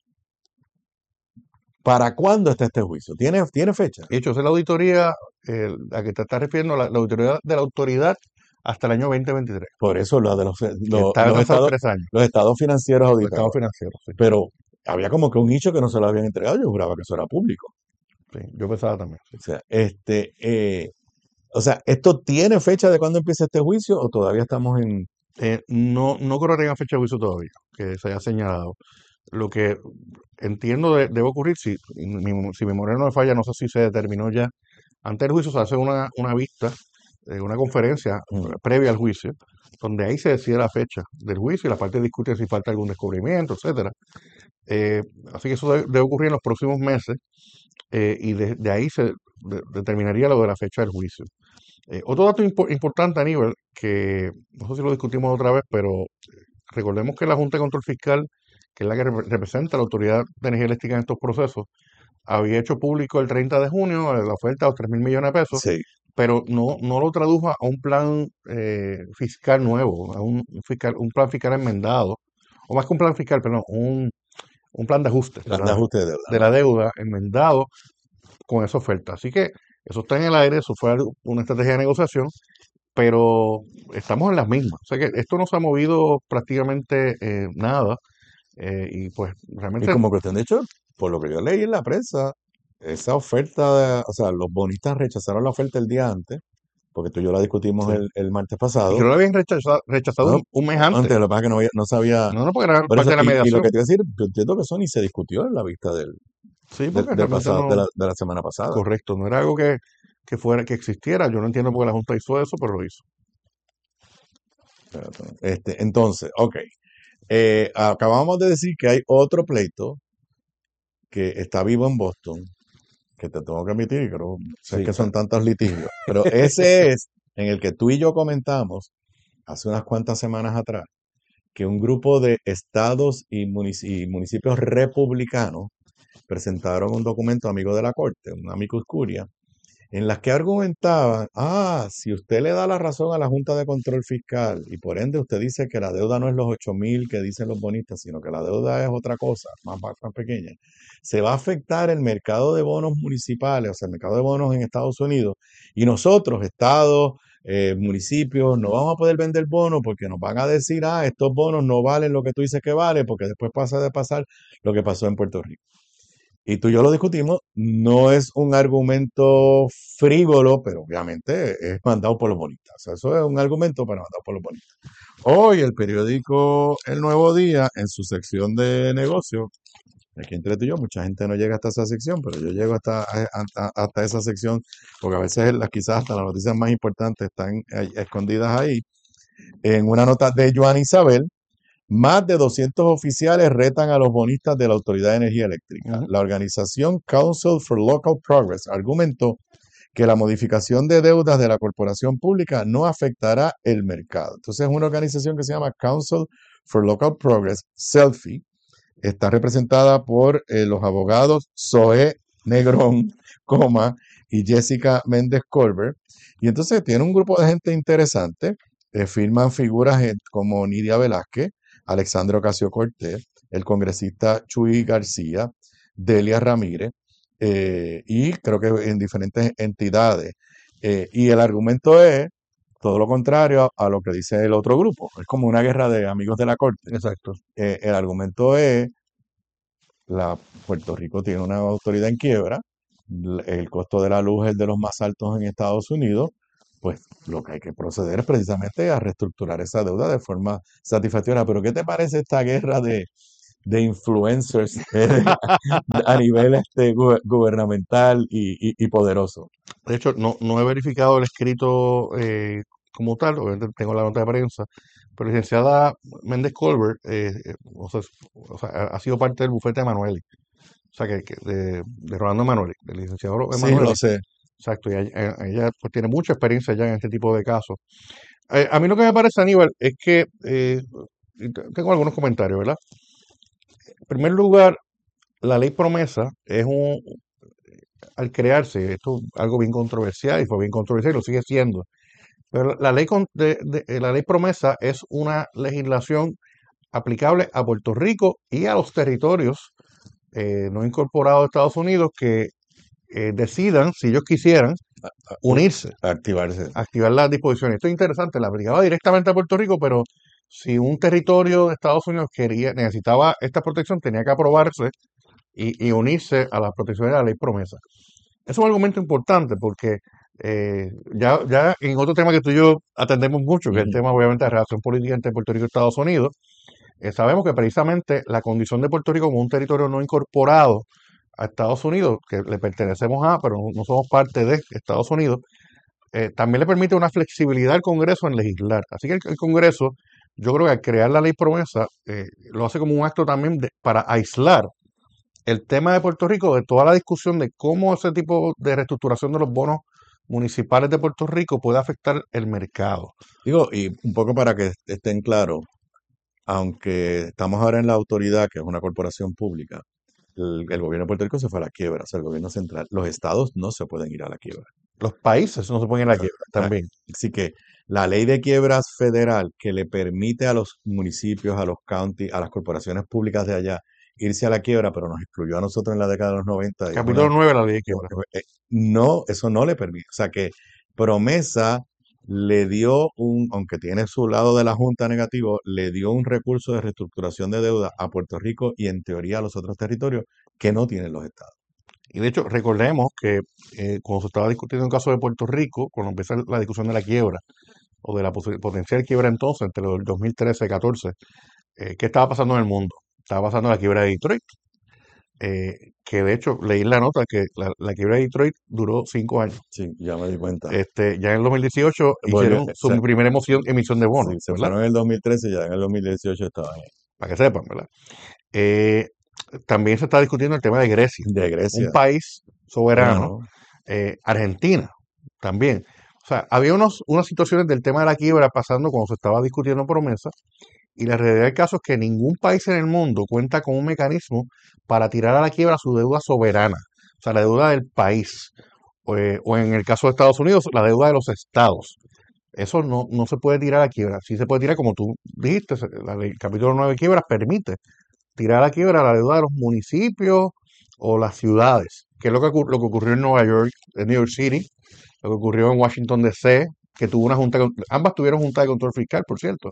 Speaker 4: ¿para cuándo está este juicio? ¿Tiene, tiene fecha?
Speaker 5: De hecho, esa es la auditoría eh, a que te estás refiriendo, la, la auditoría de la autoridad hasta el año veinte veintitrés,
Speaker 4: Por eso lo de los,
Speaker 5: que
Speaker 4: lo-
Speaker 5: está
Speaker 4: los
Speaker 5: atrasado
Speaker 4: estados,
Speaker 5: tres años,
Speaker 4: los estados financieros
Speaker 5: los
Speaker 4: auditados.
Speaker 5: estados financieros. Sí.
Speaker 4: Pero había como que un nicho que no se lo habían entregado. Yo juraba que eso era público.
Speaker 5: Sí, yo pensaba también. Sí.
Speaker 4: O sea, este, eh, o sea, ¿esto tiene fecha de cuándo empieza este juicio o todavía estamos en...
Speaker 5: Eh, no, no creo que tenga fecha de juicio todavía, que se haya señalado. Lo que entiendo de- debe ocurrir, si, y mi, si mi memoria no me falla, no sé si se determinó ya. Antes del juicio se hace una, una vista, eh, una conferencia
Speaker 4: Mm.
Speaker 5: previa al juicio, donde ahí se decide la fecha del juicio y la parte discute si falta algún descubrimiento, etcétera. Eh, así que eso debe, debe ocurrir en los próximos meses eh, y de, de ahí se de- determinaría lo de la fecha del juicio. Eh, otro dato impo- importante, Aníbal, que no sé si lo discutimos otra vez, pero eh, recordemos que la Junta de Control Fiscal, que es la que rep- representa a la Autoridad de Energía Eléctrica en estos procesos, había hecho público el treinta de junio eh, la oferta de los tres mil millones de pesos,
Speaker 4: Sí,
Speaker 5: pero no, no lo tradujo a un plan eh, fiscal nuevo, a un, fiscal, un plan fiscal enmendado, o más que un plan fiscal, perdón, un, un plan de ajuste
Speaker 4: plan de
Speaker 5: ¿verdad?
Speaker 4: ajuste de deuda.
Speaker 5: de la deuda enmendado con esa oferta. Así que eso está en el aire, eso fue algo- una estrategia de negociación, pero estamos en las mismas. O sea que esto no se ha movido prácticamente eh, nada eh, y pues
Speaker 4: Y
Speaker 5: realmente
Speaker 4: como cuestión de hecho, por lo que yo leí en la prensa, esa oferta, de- o sea, los bonistas rechazaron la oferta el día antes, porque tú y yo la discutimos
Speaker 5: sí.
Speaker 4: el, el martes
Speaker 5: Y
Speaker 4: pasado.
Speaker 5: que no lo habían rechazado, rechazado
Speaker 4: No,
Speaker 5: un, un mes antes.
Speaker 4: antes, lo que pasa es que no, había- no sabía.
Speaker 5: No, no, porque era
Speaker 4: Por
Speaker 5: parte
Speaker 4: eso,
Speaker 5: de la
Speaker 4: y, y lo
Speaker 5: mediación.
Speaker 4: que te iba a decir, yo entiendo que eso ni se discutió en la vista del,
Speaker 5: Sí,
Speaker 4: del,
Speaker 5: porque
Speaker 4: del
Speaker 5: realmente
Speaker 4: pasado, de
Speaker 5: no,
Speaker 4: la, de la semana pasada.
Speaker 5: correcto, no era algo que, que fuera, que existiera. Yo no entiendo por qué la Junta hizo eso, pero lo hizo.
Speaker 4: Este, entonces, ok. Eh, acabamos de decir que hay otro pleito que está vivo en Boston, que te tengo que admitir, creo, sé
Speaker 5: Sí.
Speaker 4: que son tantos litigios, pero ese es en el que tú y yo comentamos hace unas cuantas semanas atrás que un grupo de estados y, munici- y municipios republicanos presentaron un documento amigo de la Corte, un amicus curia, en las que argumentaban, ah, si usted le da la razón a la Junta de Control Fiscal y por ende usted dice que la deuda no es los ocho mil que dicen los bonistas, sino que la deuda es otra cosa, más, más, más pequeña, se va a afectar el mercado de bonos municipales, o sea, el mercado de bonos en Estados Unidos, y nosotros, estados, eh, municipios, no vamos a poder vender bonos porque nos van a decir, ah, estos bonos no valen lo que tú dices que vale, porque después pasa de pasar lo que pasó en Puerto Rico. Y tú y yo lo discutimos, no es un argumento frívolo, pero obviamente es mandado por los bonistas. O sea, eso es un argumento para mandado por los bonistas. Hoy el periódico El Nuevo Día, en su sección de negocios, aquí entre tú y yo, mucha gente no llega hasta esa sección, pero yo llego hasta, hasta, hasta esa sección, porque a veces las, quizás hasta las noticias más importantes están ahí, escondidas ahí. En una nota de Joan Isabel, más de doscientos oficiales retan a los bonistas de la Autoridad de Energía Eléctrica.
Speaker 5: Ujú.
Speaker 4: La organización Council for Local Progress argumentó que la modificación de deudas de la corporación pública no afectará el mercado. Entonces, es una organización que se llama Council for Local Progress, Selfie, está representada por eh, los abogados Zoe Negrón, coma, y Jessica Méndez Colbert. Y entonces tiene un grupo de gente interesante. Eh, firman figuras eh, como Nidia Velázquez, Alexandra Ocasio-Cortez, el congresista Chuy García, Delia Ramírez, eh, y creo que en diferentes entidades. Eh, y el argumento es, todo lo contrario a, a lo que dice el otro grupo. Es como una guerra de amigos de la corte.
Speaker 5: Exacto.
Speaker 4: Eh, el argumento es, la, Puerto Rico tiene una autoridad en quiebra, l- el costo de la luz es de los más altos en Estados Unidos, pues lo que hay que proceder es precisamente a reestructurar esa deuda de forma satisfactoria. Pero ¿qué te parece esta guerra de, de influencers eh, a nivel este, gu- gubernamental y, y- y poderoso?
Speaker 5: De hecho, no, no he verificado el escrito eh, como tal, obviamente tengo la nota de prensa, pero la licenciada Méndez Colbert eh, eh, o sea, es- o sea, ha ha sido parte del bufete de Emanueli, o sea, que, que de, de Rolando Emanueli, del licenciado
Speaker 4: Sí, lo
Speaker 5: Emanueli.
Speaker 4: sé.
Speaker 5: Exacto, y ella, eh, ella, pues, tiene mucha experiencia ya en este tipo de casos. Eh, a mí lo que me parece, Aníbal, es que eh, y te- tengo algunos comentarios, ¿verdad? En primer lugar, la ley promesa es un, al crearse, esto es algo bien controversial y fue bien controversial y lo sigue siendo. Pero la ley, con- de, de- eh, la ley promesa es una legislación aplicable a Puerto Rico y a los territorios eh, no incorporados de Estados Unidos que eh, decidan, si ellos quisieran,
Speaker 4: U-
Speaker 5: unirse,
Speaker 4: Activarse.
Speaker 5: activar las disposiciones. Esto es interesante, la aplicaba directamente a Puerto Rico, pero si un territorio de Estados Unidos quería, necesitaba esta protección, tenía que aprobarse y, y unirse a las protecciones de la ley promesa. Es un argumento importante porque eh, ya, ya en otro tema que tú y yo atendemos mucho, que es el
Speaker 4: Ujú.
Speaker 5: tema obviamente de la relación política entre Puerto Rico y Estados Unidos, eh, sabemos que precisamente la condición de Puerto Rico como un territorio no incorporado a Estados Unidos, que le pertenecemos a, pero no, no somos parte de Estados Unidos, eh, también le permite una flexibilidad al Congreso en legislar. Así que el, el Congreso, yo creo que al crear la ley promesa, eh, lo hace como un acto también de- para aislar el tema de Puerto Rico de toda la discusión de cómo ese tipo de reestructuración de los bonos municipales de Puerto Rico puede afectar el mercado.
Speaker 4: Digo, y un poco para que estén claros, aunque estamos ahora en la autoridad, que es una corporación pública, el, el gobierno de Puerto Rico se fue a la quiebra, o sea, el gobierno central. Los estados no se pueden ir a la quiebra.
Speaker 5: Los países no se ponen en la quiebra
Speaker 4: Ah,
Speaker 5: también.
Speaker 4: Así que la ley de quiebras federal que le permite a los municipios, a los counties, a las corporaciones públicas de allá irse a la quiebra, pero nos excluyó a nosotros en la década de los noventa, y es una,
Speaker 5: Capítulo nueve de la ley de quiebra.
Speaker 4: eh, no, eso no le permite. O sea que Promesa le dio un, aunque tiene su lado de la Junta negativo, le dio un recurso de reestructuración de deuda a Puerto Rico y en teoría a los otros territorios que no tienen los estados.
Speaker 5: Y de hecho, recordemos que eh, cuando se estaba discutiendo el caso de Puerto Rico, cuando empezó la discusión de la quiebra, o de la posi- potencial quiebra entonces, entre el dos mil trece y catorce, eh, ¿qué estaba pasando en el mundo? Estaba pasando la quiebra de Detroit, eh, que de hecho leí la nota que la, la quiebra de Detroit duró cinco años.
Speaker 4: Sí, ya me di cuenta.
Speaker 5: Este, ya en el dos mil dieciocho
Speaker 4: Volvió,
Speaker 5: hicieron
Speaker 4: eh,
Speaker 5: su
Speaker 4: se,
Speaker 5: primera emoción, emisión de bonos,
Speaker 4: sí, se
Speaker 5: ¿verdad?
Speaker 4: fueron en el dos mil trece y ya en el dos mil dieciocho estaban
Speaker 5: Para que sepan, ¿verdad? Eh, también se está discutiendo el tema de Grecia,
Speaker 4: de
Speaker 5: un
Speaker 4: Grecia.
Speaker 5: país soberano,
Speaker 4: Bueno,
Speaker 5: eh, Argentina también. O sea, había unos, unas situaciones del tema de la quiebra pasando cuando se estaba discutiendo promesa, y la realidad del caso es que ningún país en el mundo cuenta con un mecanismo para tirar a la quiebra su deuda soberana, o sea, la deuda del país, o, eh, o en el caso de Estados Unidos, la deuda de los estados. Eso no, no se puede tirar a la quiebra. Sí se puede tirar, como tú dijiste, se- la ley- el capítulo nueve de quiebras permite tirar a la quiebra la deuda de los municipios o las ciudades, que es lo que, ocur- lo que ocurrió en Nueva York, en New York City, lo que ocurrió en Washington D C, que tuvo una junta, con- ambas tuvieron junta de control fiscal, por cierto.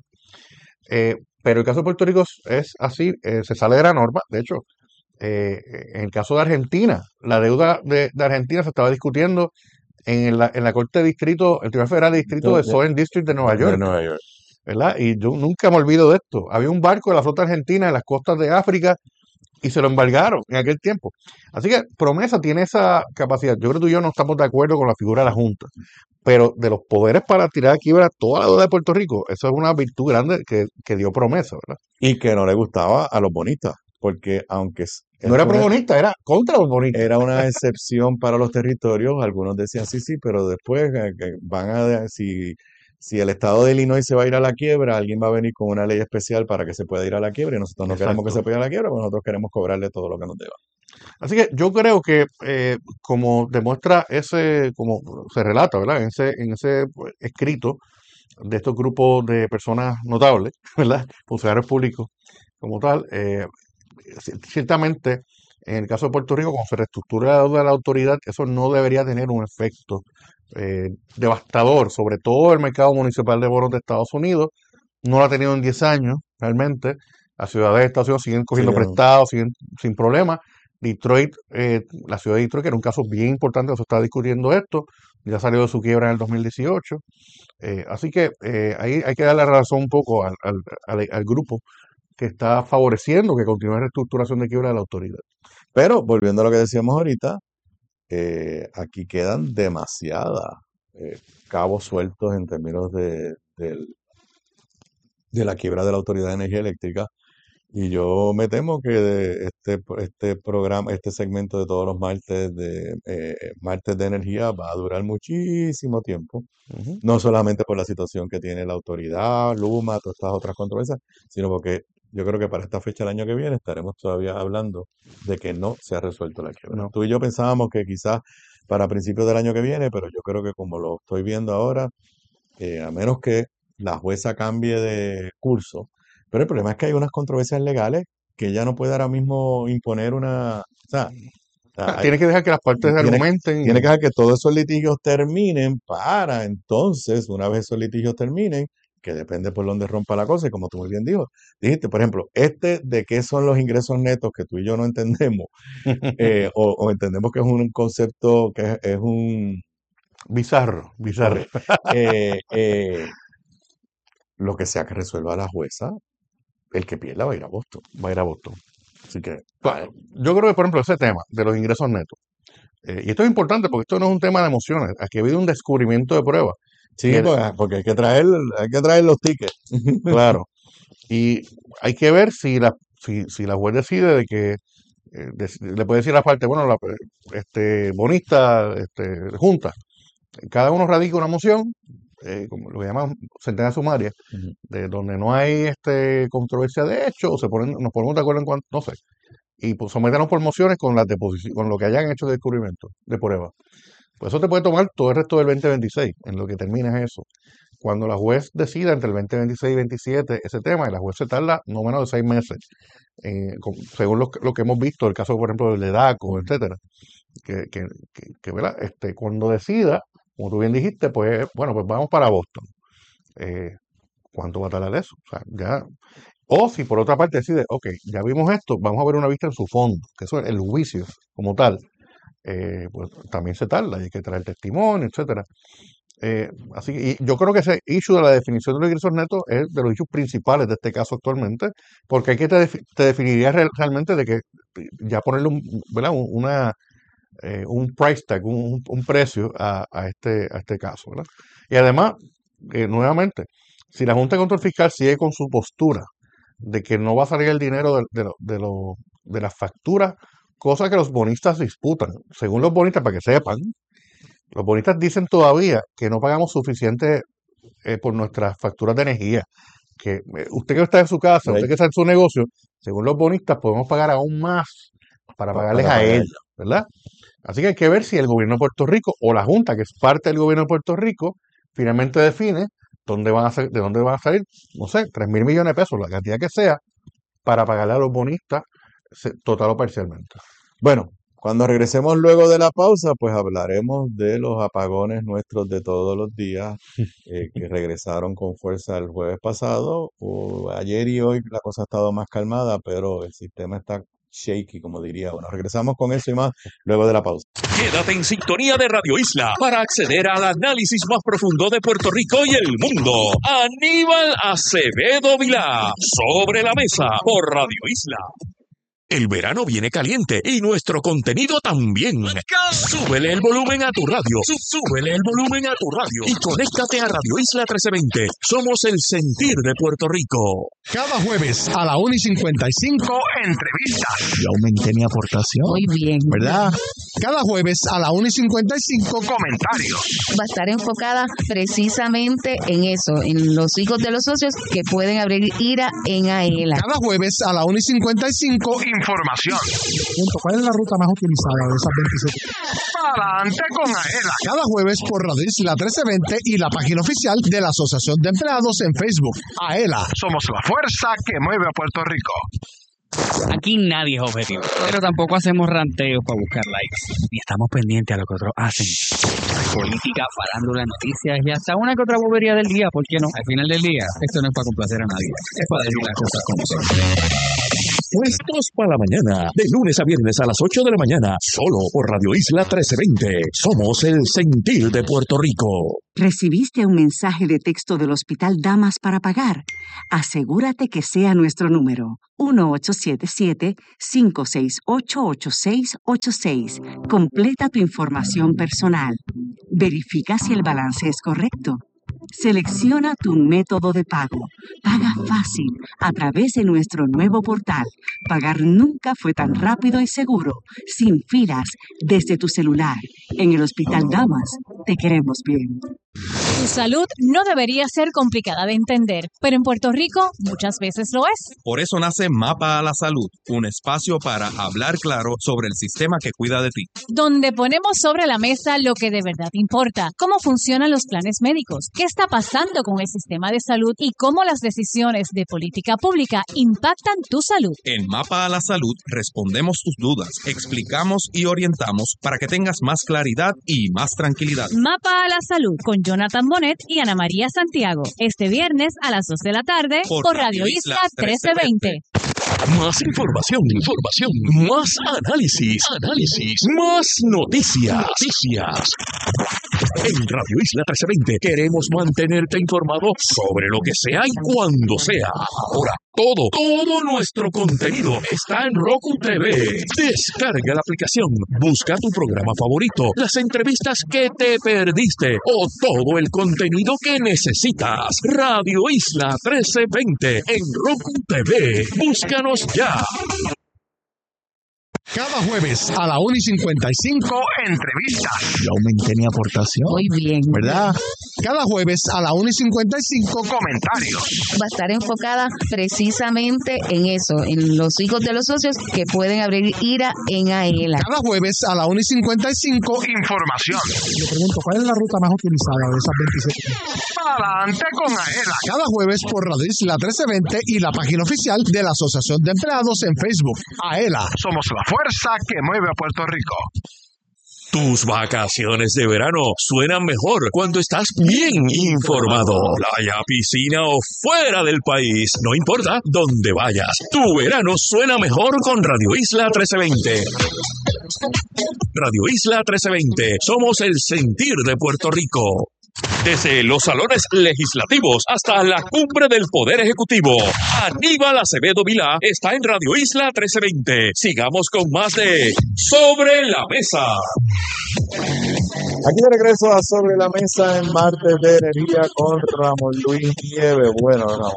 Speaker 5: Eh, pero el caso de Puerto Rico es así, eh, se sale de la norma. De hecho, eh, en el caso de Argentina, la deuda de, de Argentina se estaba discutiendo en la, en la Corte de Distrito, el Tribunal Federal de Distrito de
Speaker 4: de,
Speaker 5: Southern District de Nueva
Speaker 4: de- de
Speaker 5: York,
Speaker 4: Nueva York.
Speaker 5: ¿verdad? Y yo nunca me olvido de esto. Había un barco de la flota argentina en las costas de África y se lo embargaron en aquel tiempo. Así que Promesa tiene esa capacidad. Yo creo que tú y yo no estamos de acuerdo con la figura de la Junta, pero de los poderes para tirar a quiebra toda la deuda de Puerto Rico, eso es una virtud grande que, que dio Promesa, ¿verdad?
Speaker 4: Y que no le gustaba a los bonistas, porque aunque es,
Speaker 5: No
Speaker 4: es
Speaker 5: era
Speaker 4: una,
Speaker 5: pro-bonista, era contra los bonistas.
Speaker 4: era una excepción para los territorios, algunos decían sí, sí, pero después eh, que van a, si, si el estado de Illinois se va a ir a la quiebra, alguien va a venir con una ley especial para que se pueda ir a la quiebra y nosotros no queremos que
Speaker 5: Exacto.
Speaker 4: se pueda ir a la quiebra, pues nosotros queremos cobrarle todo lo que nos deba.
Speaker 5: Así que yo creo que eh, como demuestra ese, como se relata, ¿verdad? En ese, en ese pues, escrito de estos grupos de personas notables, ¿verdad? Funcionarios públicos como tal, eh, ci- ciertamente en el caso de Puerto Rico, cuando se reestructura la deuda de la autoridad, eso no debería tener un efecto eh, devastador, sobre todo el mercado municipal de bonos de Estados Unidos. No lo ha tenido en diez años, realmente. Las ciudades de Estados Unidos siguen cogiendo
Speaker 4: Sí,
Speaker 5: prestados, siguen sin problema. Detroit, eh, la ciudad de Detroit, que era un caso bien importante, se está discutiendo esto, ya salió de su quiebra en el dos mil dieciocho. Eh, así que eh, ahí hay que darle razón un poco al, al, al, al grupo que está favoreciendo que continúe la reestructuración de quiebra de la autoridad.
Speaker 4: pero volviendo a lo que decíamos ahorita, eh, aquí quedan demasiadas eh, cabos sueltos en términos de, del- de la quiebra de la Autoridad de Energía Eléctrica. Y yo me temo que de este, este programa, este segmento de todos los martes de eh, martes de energía va a durar muchísimo tiempo.
Speaker 5: Ujú.
Speaker 4: No solamente por la situación que tiene la autoridad, Luma, todas estas otras controversias, sino porque yo creo que para esta fecha del año que viene estaremos todavía hablando de que no se ha resuelto la quiebra.
Speaker 5: No.
Speaker 4: Tú y yo pensábamos que quizás para principios del año que viene, pero yo creo que como lo estoy viendo ahora, eh, a menos que la jueza cambie de curso. Pero el problema es que hay unas controversias legales que ella no puede ahora mismo imponer una... O sea,
Speaker 5: Ah,
Speaker 4: hay-
Speaker 5: Tienes que dejar que las partes
Speaker 4: tiene,
Speaker 5: argumenten.
Speaker 4: tiene
Speaker 5: y-
Speaker 4: que dejar que todos esos litigios terminen para entonces, una vez esos litigios terminen, que depende por dónde rompa la cosa, y como tú muy bien dijo, dijiste, por ejemplo, este de qué son los ingresos netos que tú y yo no entendemos, eh, o, o entendemos que es un concepto que es, es un...
Speaker 5: Bizarro, bizarro.
Speaker 4: Ok, eh, eh, lo que sea que resuelva la jueza, el que pierda va a ir a Boston.
Speaker 5: Va a ir a Boston.
Speaker 4: Así que,
Speaker 5: Pa- Yo creo que, por ejemplo, ese tema de los ingresos netos, eh, y esto es importante porque esto no es un tema de emociones, aquí ha habido un descubrimiento de pruebas.
Speaker 4: sí,
Speaker 5: que-
Speaker 4: porque, porque hay que traer, hay que traer los tickets.
Speaker 5: Claro. Y hay que ver si la, si, si la juez decide de que eh, dec- le puede decir a la parte, bueno, la este, bonista, este, junta, cada uno radica una moción, eh, como lo que llaman sentencia sumaria,
Speaker 4: Ujú.
Speaker 5: de donde no hay este controversia de hecho, o se ponen, nos ponemos de acuerdo en cuanto, no sé, y pues, someternos por mociones con las deposiciones, con lo que hayan hecho de descubrimiento, de prueba. Pues eso te puede tomar todo el resto del veinte veintiséis, en lo que termina es eso. Cuando la juez decida entre el veinte veintiséis y veintisiete ese tema, y la juez se tarda no menos de seis meses, eh, con- según lo, que- lo que hemos visto, el caso, por ejemplo, del EDACO, etcétera, que, que, que, que, ¿verdad? Este, cuando decida, como tú bien dijiste, pues, bueno, pues vamos para Boston. Eh, ¿Cuánto va a tardar eso? O sea, ya. O si por otra parte decide, ok, ya vimos esto, vamos a ver una vista en su fondo, que eso es el juicio como tal, eh, pues también se tarda, y hay que traer testimonio, etcétera. Eh, así que y yo creo que ese issue de la definición de los ingresos netos es de los issues principales de este caso actualmente, porque aquí te, defi- te definiría real- realmente de que ya ponerle un, ¿verdad? un- una, eh, un price tag, un, un precio a, a este, a este caso, ¿verdad? Y además, eh, nuevamente, si la Junta de Control Fiscal sigue con su postura de que no va a salir el dinero de, de, lo- de, lo- de las facturas, cosa que los bonistas disputan, según los bonistas, para que sepan, los bonistas dicen todavía que no pagamos suficiente eh, por nuestras facturas de energía. Que eh, usted que está en su casa, usted
Speaker 4: Right.
Speaker 5: que está en su negocio, según los bonistas podemos pagar aún más para
Speaker 4: Pa-
Speaker 5: pagarles
Speaker 4: para
Speaker 5: a
Speaker 4: pagar.
Speaker 5: ellos, ¿verdad? Así que hay que ver si el gobierno de Puerto Rico o la Junta, que es parte del gobierno de Puerto Rico, finalmente define dónde van a ser, de dónde van a salir, no sé, tres mil millones de pesos, la cantidad que sea, para pagarle a los bonistas se- total o parcialmente.
Speaker 4: Bueno, cuando regresemos luego de la pausa, pues hablaremos de los apagones nuestros de todos los días eh, que regresaron con fuerza el jueves pasado. O ayer y hoy la cosa ha estado más calmada, pero el sistema está shaky, como diría. Bueno, regresamos con eso y más luego de la pausa.
Speaker 2: Quédate en sintonía de Radio Isla para acceder al análisis más profundo de Puerto Rico y el mundo. Aníbal Acevedo Vilá, sobre la mesa por Radio Isla. El verano viene caliente y nuestro contenido también. Súbele el volumen a tu radio. Sú- Súbele el volumen a tu radio. Y conéctate a Radio Isla trece veinte. Somos el sentir de Puerto Rico.
Speaker 6: Cada jueves a la una y cincuenta y cinco, entrevistas.
Speaker 2: Yo aumenté mi aportación.
Speaker 7: Muy bien.
Speaker 6: ¿Verdad? Cada jueves a la una y cincuenta y cinco, comentarios.
Speaker 7: Va a estar enfocada precisamente en eso, en los hijos de los socios que pueden abrir ira en AELA.
Speaker 6: Cada jueves a la una y cincuenta y cinco, información. ¿Cuál es la ruta más utilizada de esas veintisiete? Adelante con AELA. Cada jueves por Radio Isla trece veinte y la página oficial de la Asociación de Empleados en Facebook. AELA. Somos la fuerza que mueve a Puerto Rico.
Speaker 8: Aquí nadie es objetivo, pero tampoco hacemos ranteos para buscar likes. Ni estamos pendientes a lo que otros hacen. política, farándula, noticias y hasta una que otra bobería del día, ¿por qué no? Al final del día, esto no es para complacer a nadie, es para decir las cosas como son.
Speaker 2: Puestos para la mañana, de lunes a viernes a las ocho de la mañana, solo por Radio Isla trece veinte. Somos el sentir de Puerto Rico.
Speaker 9: ¿Recibiste un mensaje de texto del Hospital Damas para pagar? Asegúrate que sea nuestro número, uno ocho siete siete, cinco seis ocho, ocho seis ocho seis. Completa tu información personal. Verifica si el balance es correcto. Selecciona tu método de pago. Paga fácil a través de nuestro nuevo portal. Pagar nunca fue tan rápido y seguro, sin filas, desde tu celular. En el Hospital Damas, te queremos bien.
Speaker 10: Tu salud no debería ser complicada de entender, pero en Puerto Rico muchas veces lo es.
Speaker 11: Por eso nace Mapa a la Salud, un espacio para hablar claro sobre el sistema que cuida de ti.
Speaker 10: Donde ponemos sobre la mesa lo que de verdad importa, cómo funcionan los planes médicos, qué está pasando con el sistema de salud y cómo las decisiones de política pública impactan tu salud.
Speaker 11: En Mapa a la Salud respondemos tus dudas, explicamos y orientamos para que tengas más claridad y más tranquilidad.
Speaker 10: Mapa a la Salud con Jonathan Bonet y Ana María Santiago. Este viernes a las dos de la tarde por, por Radio Isla trece veinte.
Speaker 2: Más información, información, más análisis, análisis, más noticias, noticias. En Radio Isla trece veinte queremos mantenerte informado sobre lo que sea y cuando sea. Ahora, todo, todo nuestro contenido está en Roku T V. Descarga la aplicación, busca tu programa favorito, las entrevistas que te perdiste o todo el contenido que necesitas. Radio Isla trece veinte en Roku T V. Búscanos ya.
Speaker 6: Cada jueves a la una y cincuenta y cinco, entrevistas.
Speaker 4: Yo aumenté mi aportación.
Speaker 7: Muy bien.
Speaker 6: ¿Verdad? Cada jueves a la una y cincuenta y cinco, comentarios.
Speaker 7: Va a estar enfocada precisamente en eso, en los hijos de los socios que pueden abrir ira en AELA.
Speaker 6: Cada jueves a la una y cincuenta y cinco, información.
Speaker 12: Le pregunto, ¿cuál es la ruta más utilizada de esas veintisiete?
Speaker 6: Adelante con AELA. Cada jueves por Radio Isla trece veinte y la página oficial de la Asociación de Empleados en Facebook. AELA. Somos la fuerza que mueve a Puerto Rico.
Speaker 2: Tus vacaciones de verano suenan mejor cuando estás bien informado. Playa, piscina o fuera del país, no importa dónde vayas. Tu verano suena mejor con Radio Isla trece veinte. Radio Isla trece veinte, somos el sentir de Puerto Rico. Desde los salones legislativos hasta la cumbre del Poder Ejecutivo, Aníbal Acevedo Vilá está en Radio Isla trece veinte. Sigamos con más de Sobre la Mesa.
Speaker 4: Aquí de regreso a Sobre la Mesa en martes de energía con Ramón Luis Nieves. Bueno, Ramón,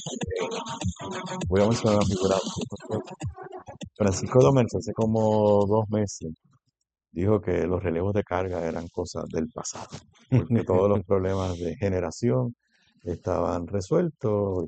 Speaker 4: voy a mencionar una figura. Francisco Domínguez hace como dos meses dijo que los relevos de carga eran cosas del pasado, porque todos los problemas de generación estaban resueltos.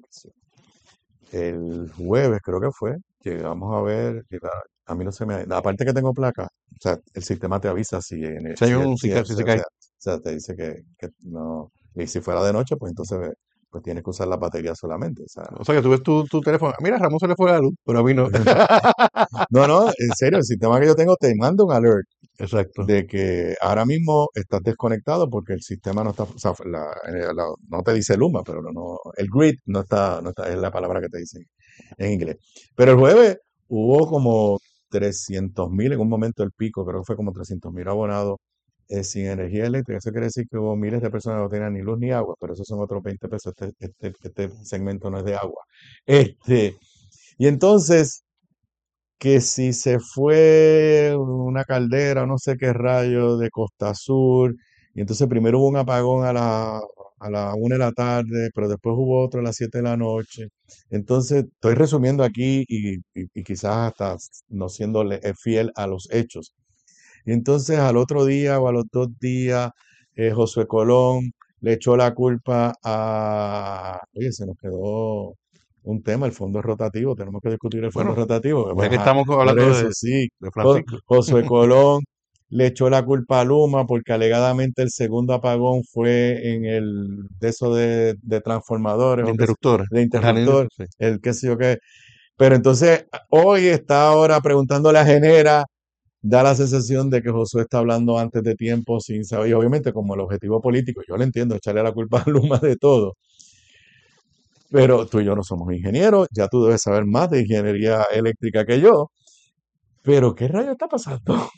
Speaker 4: El jueves creo que fue, llegamos a ver, a mí no se me... Aparte que tengo placa, o sea, el sistema te avisa si... En el,
Speaker 5: si hay
Speaker 4: si,
Speaker 5: un
Speaker 4: si,
Speaker 5: si, si,
Speaker 4: o,
Speaker 5: se cae.
Speaker 4: sea, o sea, te dice que, que no... Y si fuera de noche, pues entonces pues tienes que usar la batería solamente. O sea,
Speaker 5: o sea que tú ves tu, tu teléfono, mira, Ramón se le fue la luz, pero a mí no.
Speaker 4: No, no, en serio, el sistema que yo tengo te manda un alert.
Speaker 5: Exacto.
Speaker 4: De que ahora mismo estás desconectado porque el sistema no está, o sea, la, la, no te dice Luma, pero no, el grid no está, no está, es la palabra que te dicen en inglés. Pero el jueves hubo como trescientos mil, en un momento el pico, creo que fue como trescientos mil abonados eh, sin energía eléctrica. Eso quiere decir que hubo miles de personas que no tenían ni luz ni agua, pero esos son otros veinte pesos. Este, este, este segmento no es de agua. Este, y entonces, que si se fue una caldera, no sé qué rayo, de Costa Sur, y entonces primero hubo un apagón a la, a la una de la tarde, pero después hubo otro a las siete de la noche. Entonces, estoy resumiendo aquí y, y, y quizás hasta no siendo fiel a los hechos. Y entonces al otro día o a los dos días, eh, Josué Colón le echó la culpa a... Oye, se nos quedó... un tema, el fondo rotativo, tenemos que discutir el fondo
Speaker 5: bueno,
Speaker 4: rotativo.
Speaker 5: Ya que estamos hablando
Speaker 4: eso,
Speaker 5: de,
Speaker 4: sí.
Speaker 5: de Francisco.
Speaker 4: Josué Colón le echó la culpa a Luma porque alegadamente el segundo apagón fue en el de eso de, de transformadores.
Speaker 5: De interruptores.
Speaker 4: De interruptor,
Speaker 5: sí.
Speaker 4: El qué sé yo qué. Pero entonces, hoy está ahora preguntándole a Genera da la sensación de que Josué está hablando antes de tiempo sin saber, y obviamente como el objetivo político, yo lo entiendo, echarle la culpa a Luma de todo, pero tú y yo no somos ingenieros, ya tú debes saber más de ingeniería eléctrica que yo, pero ¿qué rayo está pasando?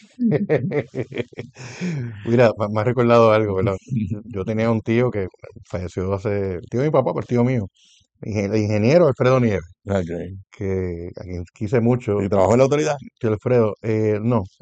Speaker 5: Mira, me me ha recordado algo, ¿verdad? Yo tenía un tío que falleció hace, tío de mi papá, pero tío mío, ingen- el ingeniero Alfredo Nieves,
Speaker 4: Ok.
Speaker 5: que a quien quise mucho.
Speaker 4: ¿Y trabajó en la autoridad?
Speaker 5: Tío Alfredo, eh, no,